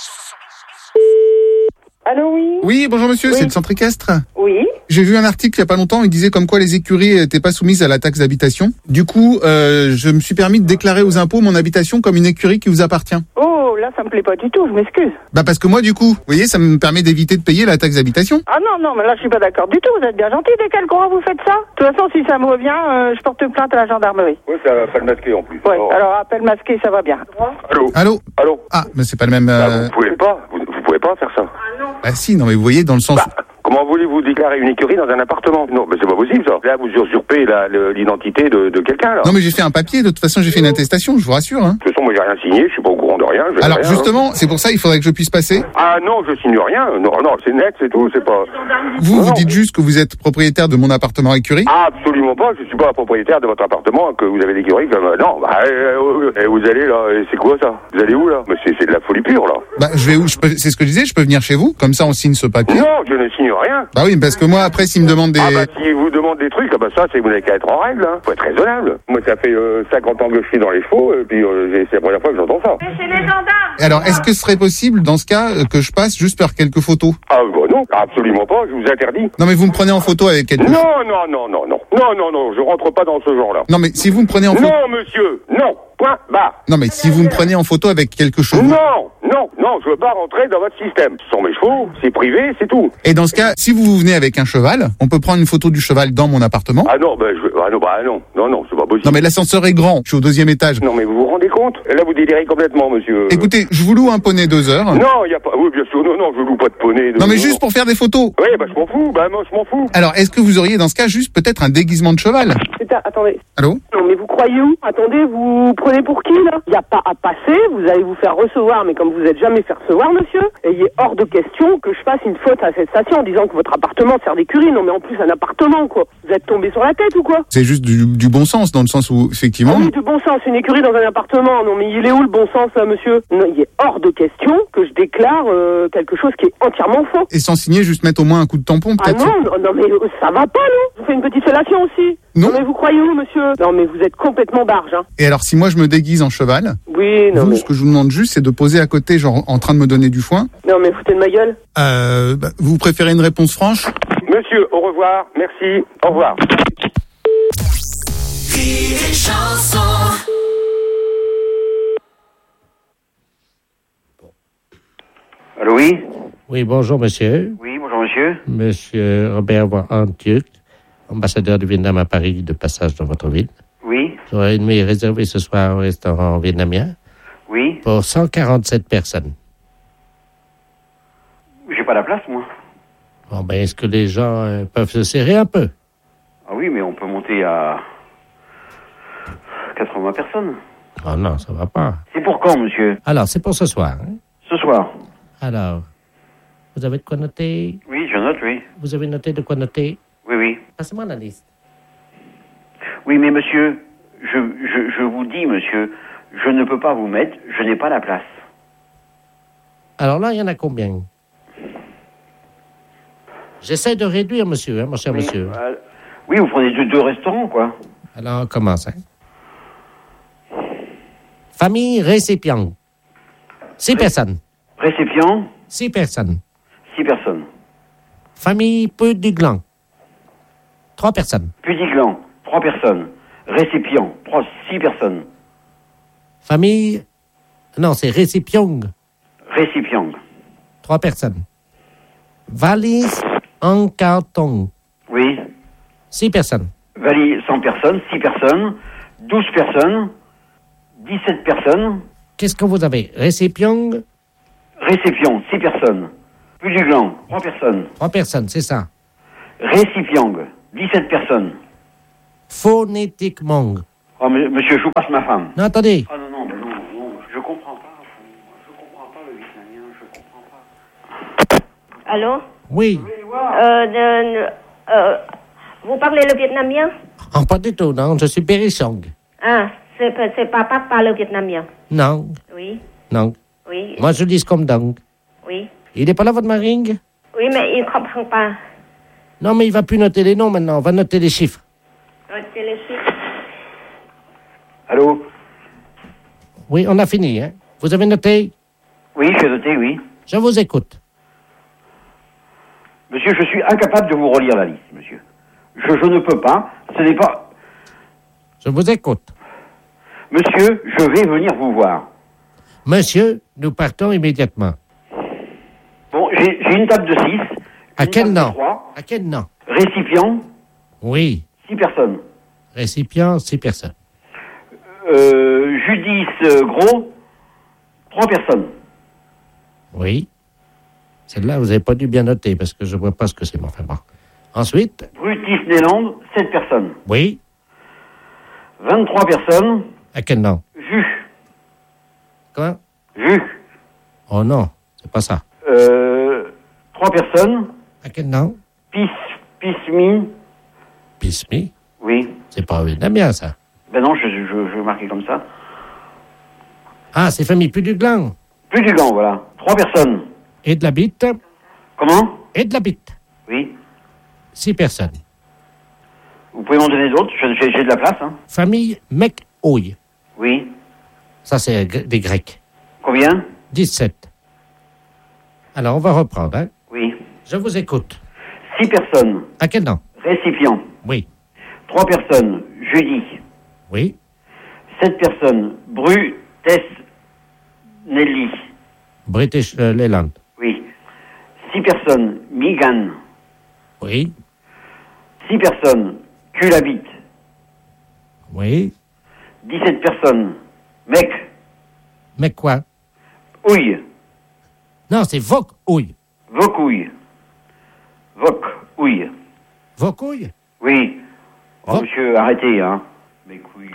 Allô, oui? Oui, bonjour monsieur, Oui. c'est le centre équestre. Oui. J'ai vu un article il y a pas longtemps, il disait comme quoi les écuries n'étaient pas soumises à la taxe d'habitation. Du coup, euh, je me suis permis de déclarer aux impôts mon habitation comme une écurie qui vous appartient. Oh, là, ça me plaît pas du tout, je m'excuse. Bah parce que moi du coup, vous voyez, ça me permet d'éviter de payer la taxe d'habitation. Ah non, non, mais là, je suis pas d'accord du tout. Vous êtes bien gentil. Dès quel courant vous faites ça? De toute façon, si ça me revient, euh, je porte plainte à la gendarmerie. Oui, ça appelle masqué en plus. Ouais, Oh. alors appel masqué, ça va bien. Allô? Allô? Allô? Ah, mais c'est pas le même... Bah, Euh... vous pouvez pas, vous, vous pouvez pas faire ça. Bah si, non mais vous voyez, dans le sens... Bah, comment voulez-vous déclarer une écurie dans un appartement? Non, mais c'est pas possible ça. Là, vous usurpez la- le- l'identité de, de quelqu'un là. Non mais j'ai fait un papier, de toute façon j'ai fait une attestation, je vous rassure. Hein. De toute façon, moi j'ai rien signé, je suis pas au courant de rien. je fais Alors rien, justement, c'est pour ça il faudrait que je puisse passer. hein. Ah non, je signe rien. Non, non, c'est net, c'est tout, c'est pas. Vous, Non, vous non. dites juste que vous êtes propriétaire de mon appartement écurie. Absolument pas, je suis pas propriétaire de votre appartement, que vous avez l'écurie comme... Non, bah, euh, euh, et vous allez là, et c'est quoi ça? Vous allez où là? Mais c'est c'est de la folie pure là. Bah je vais où je peux... C'est ce que je disais, je peux venir chez vous, comme ça on signe ce papier. Non, je ne signe rien. Bah oui, parce que moi après s'ils me demandent des... Ah bah si vous demande des trucs, ah bah ça c'est vous n'avez qu'à être en règle, hein. Faut être raisonnable. Moi ça fait euh, cinquante ans que je suis dans les faux, et puis euh, j'ai- c'est la première fois que j'entends ça. C'est les gendarmes. Alors est-ce que ce serait possible dans ce cas euh, que je passe juste faire quelques photos? Ah bah non, absolument pas, je vous interdis. Non mais vous me prenez en photo avec quelque chose. Non, non, non, non, non, non, non, non, je rentre pas dans ce genre-là. Non mais si vous me prenez en photo... Non monsieur, non, point, barre. Non mais si vous me prenez en photo avec quelque chose... Non, non, non, je veux pas rentrer dans votre système. Ce sont mes chevaux, c'est privé, c'est tout. Et dans ce cas, si vous vous venez avec un cheval, on peut prendre une photo du cheval dans mon appartement. Ah non, bah, je... ah non, bah non, non, non, c'est pas possible. Non mais l'ascenseur est grand, je suis au deuxième étage. Non, mais vous vous rendez compte? Là, vous délirez complètement, monsieur. Écoutez, je vous loue un poney deux heures. Non, il y a pas... Oui, bien sûr, non, non, je loue pas de poney. Non mais juste pour faire des photos. Oui, bah je m'en fous, bah moi je m'en fous. Alors, est-ce que vous auriez dans ce cas juste peut-être un déguisement de cheval? C'est un- Attendez. Allô? Non, mais vous croyez où? Attendez, vous prenez pour qui, là? Il n'y a pas à passer, vous allez vous faire recevoir, mais comme vous n'êtes jamais fait recevoir, monsieur, et il est hors de question que je fasse une faute à cette station en disant que votre appartement sert d'écurie. Non, mais en plus, un appartement, quoi. Vous êtes tombé sur la tête ou quoi? C'est juste du, du bon sens, dans le sens où, effectivement... Ah oui, du bon sens, une écurie dans un appartement. Non, mais il est où le bon sens, là, monsieur? Non, il est hors de question que je déclare euh, quelque chose qui est entièrement faux. Et sans signer, juste mettre au moins un coup de tampon, Ah peut-être? non, non, non, mais euh, ça va pas, non? Je vous fais une petite fellation aussi. Non. mais vous croyez où, monsieur? Non, mais vous êtes complètement barge, hein. Et alors, si moi je me déguise en cheval, Oui, non, vous, mais... ce que je vous demande juste, c'est de poser à côté, genre en train de me donner du foin. Non, mais foutez de ma gueule. Euh, bah, vous préférez une réponse franche? Monsieur, au revoir, merci, au revoir. Rire et chanson. Allô, oui? Oui, bonjour, monsieur. Oui, bonjour, monsieur. Monsieur Robert Van-Antuc, ambassadeur du Vietnam à Paris, de passage dans votre ville. Oui, J'aurais une nuit réservée ce soir au restaurant vietnamien oui. pour cent quarante-sept personnes. J'ai pas la place, moi. Bon, ben, est-ce que les gens euh, peuvent se serrer un peu? Ah oui, mais on peut monter à quatre-vingts personnes. Oh non, ça va pas. C'est pour quand, monsieur? Alors, c'est pour ce soir. Hein? Ce soir. Alors, vous avez de quoi noter? Oui, je note, oui. Vous avez noté de quoi noter? Oui, oui. Passez-moi la liste. Oui, mais monsieur, je, je, je vous dis, monsieur, je ne peux pas vous mettre, je n'ai pas la place. Alors là, il y en a combien? J'essaie de réduire, monsieur, hein, mon cher oui, monsieur. Euh, oui, vous prenez deux, deux restaurants, quoi. Alors, on commence. Hein. Famille récipient. Six Ré- personnes. Récipient. Six personnes. Six personnes. Famille Pudiglan. Trois personnes. Pudiglan. Trois personnes. Récipient. Trois, six personnes. Famille... Non, c'est récipient. Récipient. Trois personnes. Valise en carton. Oui. Six personnes. Valise cent personnes, six personnes, douze personnes, dix-sept personnes. Qu'est-ce que vous avez? Récipient. Récipient, six personnes. Pudiglan, trois personnes. Trois personnes, c'est ça. Récipient, dix-sept personnes. Phonétiquement. Oh, m- monsieur, je vous passe ma femme. Non, attendez. Ah non, non, non, non, je comprends pas. Je comprends pas le vietnamien, je comprends pas. Allô? Oui. Euh, de- euh, vous parlez le vietnamien? Oh, pas du tout, non. Je suis Périssong. Ah, c'est, c'est papa qui parle le vietnamien. Non. Oui, Non. oui. Moi, je dis comme donc. Oui. Il n'est pas là, votre mari? Oui, mais il ne comprend pas. Non, mais il va plus noter les noms maintenant. On va noter les chiffres. C'est le chiffre. Allô? Oui, on a fini, hein. Vous avez noté? Oui, j'ai noté, oui. Je vous écoute. Monsieur, je suis incapable de vous relire la liste, monsieur. Je, je ne peux pas. Ce n'est pas... Je vous écoute. Monsieur, je vais venir vous voir. Monsieur, nous partons immédiatement. Bon, j'ai, j'ai une table de six. À quel nom? trois. À quel nom? Récipient, Oui. six personnes. Récipient, six personnes. Euh, Judice euh, Gros, trois personnes. Oui. Celle-là, vous n'avez pas dû bien noter parce que je ne vois pas ce que c'est. Enfin bon. Ensuite? Brutus Néland, sept personnes. Oui. vingt-trois personnes. À quel nom? Jus. Quoi? Jus. Oh non, c'est pas ça. Euh, trois personnes. À quel nom? Pis, Pismi. Pismi? Oui. C'est pas vietnamien, ça. Ben non, je, je, je vais marquer comme ça. Ah, c'est famille Pudiglan. Pudiglan, voilà. Trois personnes. Et de la bite? Comment? Et de la bite. Oui. Six personnes. Vous pouvez m'en donner d'autres? J'ai, j'ai de la place, hein. Famille Mekouille. Oui. Ça, c'est des Grecs. Combien? dix-sept. Alors, on va reprendre, hein? Oui. Je vous écoute. Six personnes. À quel nom? Récipient. Oui. Trois personnes. Judy. Oui. Sept personnes. Bru, Tess, Nelly. British euh, Leyland. Oui. Six personnes. Migan. Oui. Six personnes. Culabit. Oui. Dix-sept personnes. Mec. Mais quoi? Ouille. Non, c'est Voc Ouille. Vocouille. Voc. Ouille. Vocouille? Oui. Oh, Voc- monsieur, arrêtez, hein. Mes couilles.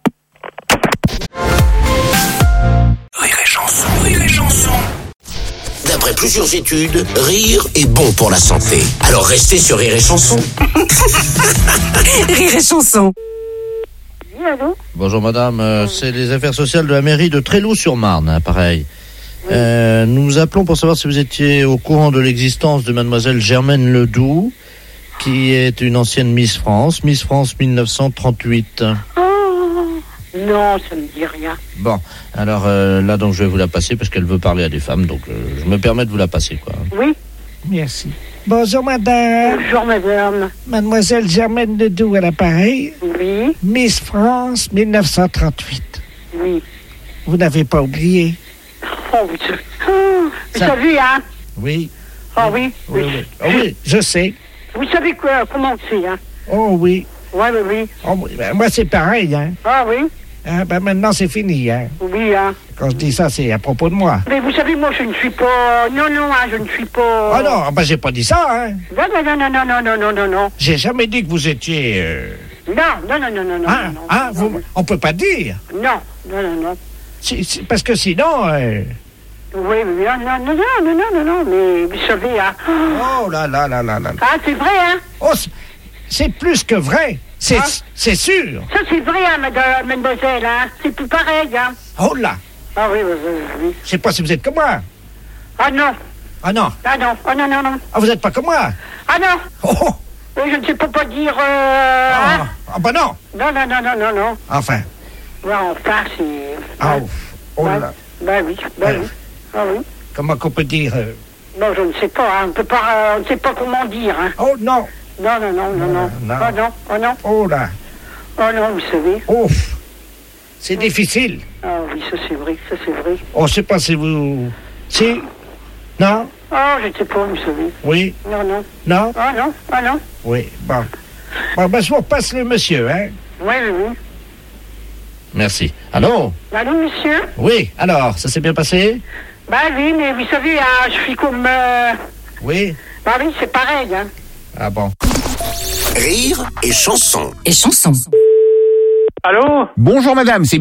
Rire et chanson, rire et chanson. D'après plusieurs études, rire est bon pour la santé. Alors restez sur Rire et chanson. Rire et chanson. Oui, allô? Bonjour madame, euh, c'est les affaires sociales de la mairie de Tréloux-sur-Marne, hein, pareil. Euh, nous appelons pour savoir si vous étiez au courant de l'existence de mademoiselle Germaine Ledoux, qui est une ancienne Miss France, Miss France mille neuf cent trente-huit. Oh, non, ça me dit rien. Bon, alors euh, là donc je vais vous la passer parce qu'elle veut parler à des femmes, donc euh, je me permets de vous la passer, quoi. Oui. Merci. Bonjour, madame. Bonjour, madame. Mademoiselle Germaine Ledoux à l'appareil. Oui. Miss France mille neuf cent trente-huit. Oui. Vous n'avez pas oublié? Oh, vous savez, oh, vous Ça- savez, hein? Oui. Ah oui, Oui, oui. Oh, oui, je sais. Vous savez quoi, comment c'est, hein? Oh oui. Ouais, oui, oui. Oh, oui. Ben, moi, c'est pareil, hein. Ah oui? Ah, ben, maintenant, c'est fini, hein. Oui, hein. Quand je dis ça, c'est à propos de moi. Mais vous savez, moi, je ne suis pas... Non, non, hein, je ne suis pas... Ah non, ben, j'ai pas dit ça, hein. Non, non, non, non, non, non, non, non, non. J'ai jamais dit que vous étiez... euh, Non, non, non, non, non, non. Hein, non, hein, vous... On peut pas dire. Non, non, non, non. Si- si- parce que sinon... euh, Oui, oui, non, non, non, non, non, non, non, non, mais vous savez, hein... Oh là là là là là. Ah, c'est vrai, hein? Oh, c'est- c'est plus que vrai. C'est Hein? c'est sûr. Ça, c'est vrai, hein, madame, mademoiselle, hein? C'est plus pareil, hein? Oh là. Ah oui, oui, oui, oui. Je sais pas si vous êtes comme moi. Ah non. Ah non. Ah non, ah non, non, non. Ah, vous n'êtes pas comme moi. Ah non. Oh. Oui, je ne sais pas pas dire... Euh, ah. Hein? ah bah non. Non, non, non, non, non, non. Enfin. Ouais, enfin, c'est... Ah, ouf. Oh bah, là. Bah oui, bah ouais. oui. Ah oui. Comment qu'on peut dire euh... Non, je ne sais pas, hein. on peut pas, euh, on ne sait pas comment dire, hein. Oh non. Non, non, non, non, non. non. Oh non, oh non. Oh là. Oh non, vous savez. Ouf. C'est difficile. Ah oui, ça c'est vrai, ça c'est vrai. Oh, je sais pas si vous... Si. Non. Ah, je ne sais pas, vous savez. Oui. Non, non. Non. Ah non, ah non. Oui, bon. Bon, ben, je vous repasse le monsieur, hein. Oui, oui, oui. Merci. Allô? Allô, monsieur? Oui, alors, ça s'est bien passé? Bah oui, mais vous savez, hein, je suis comme... Euh... Oui. Bah oui, c'est pareil, hein. Ah bon. Rire et chanson. Et chanson. Allô? Bonjour madame, c'est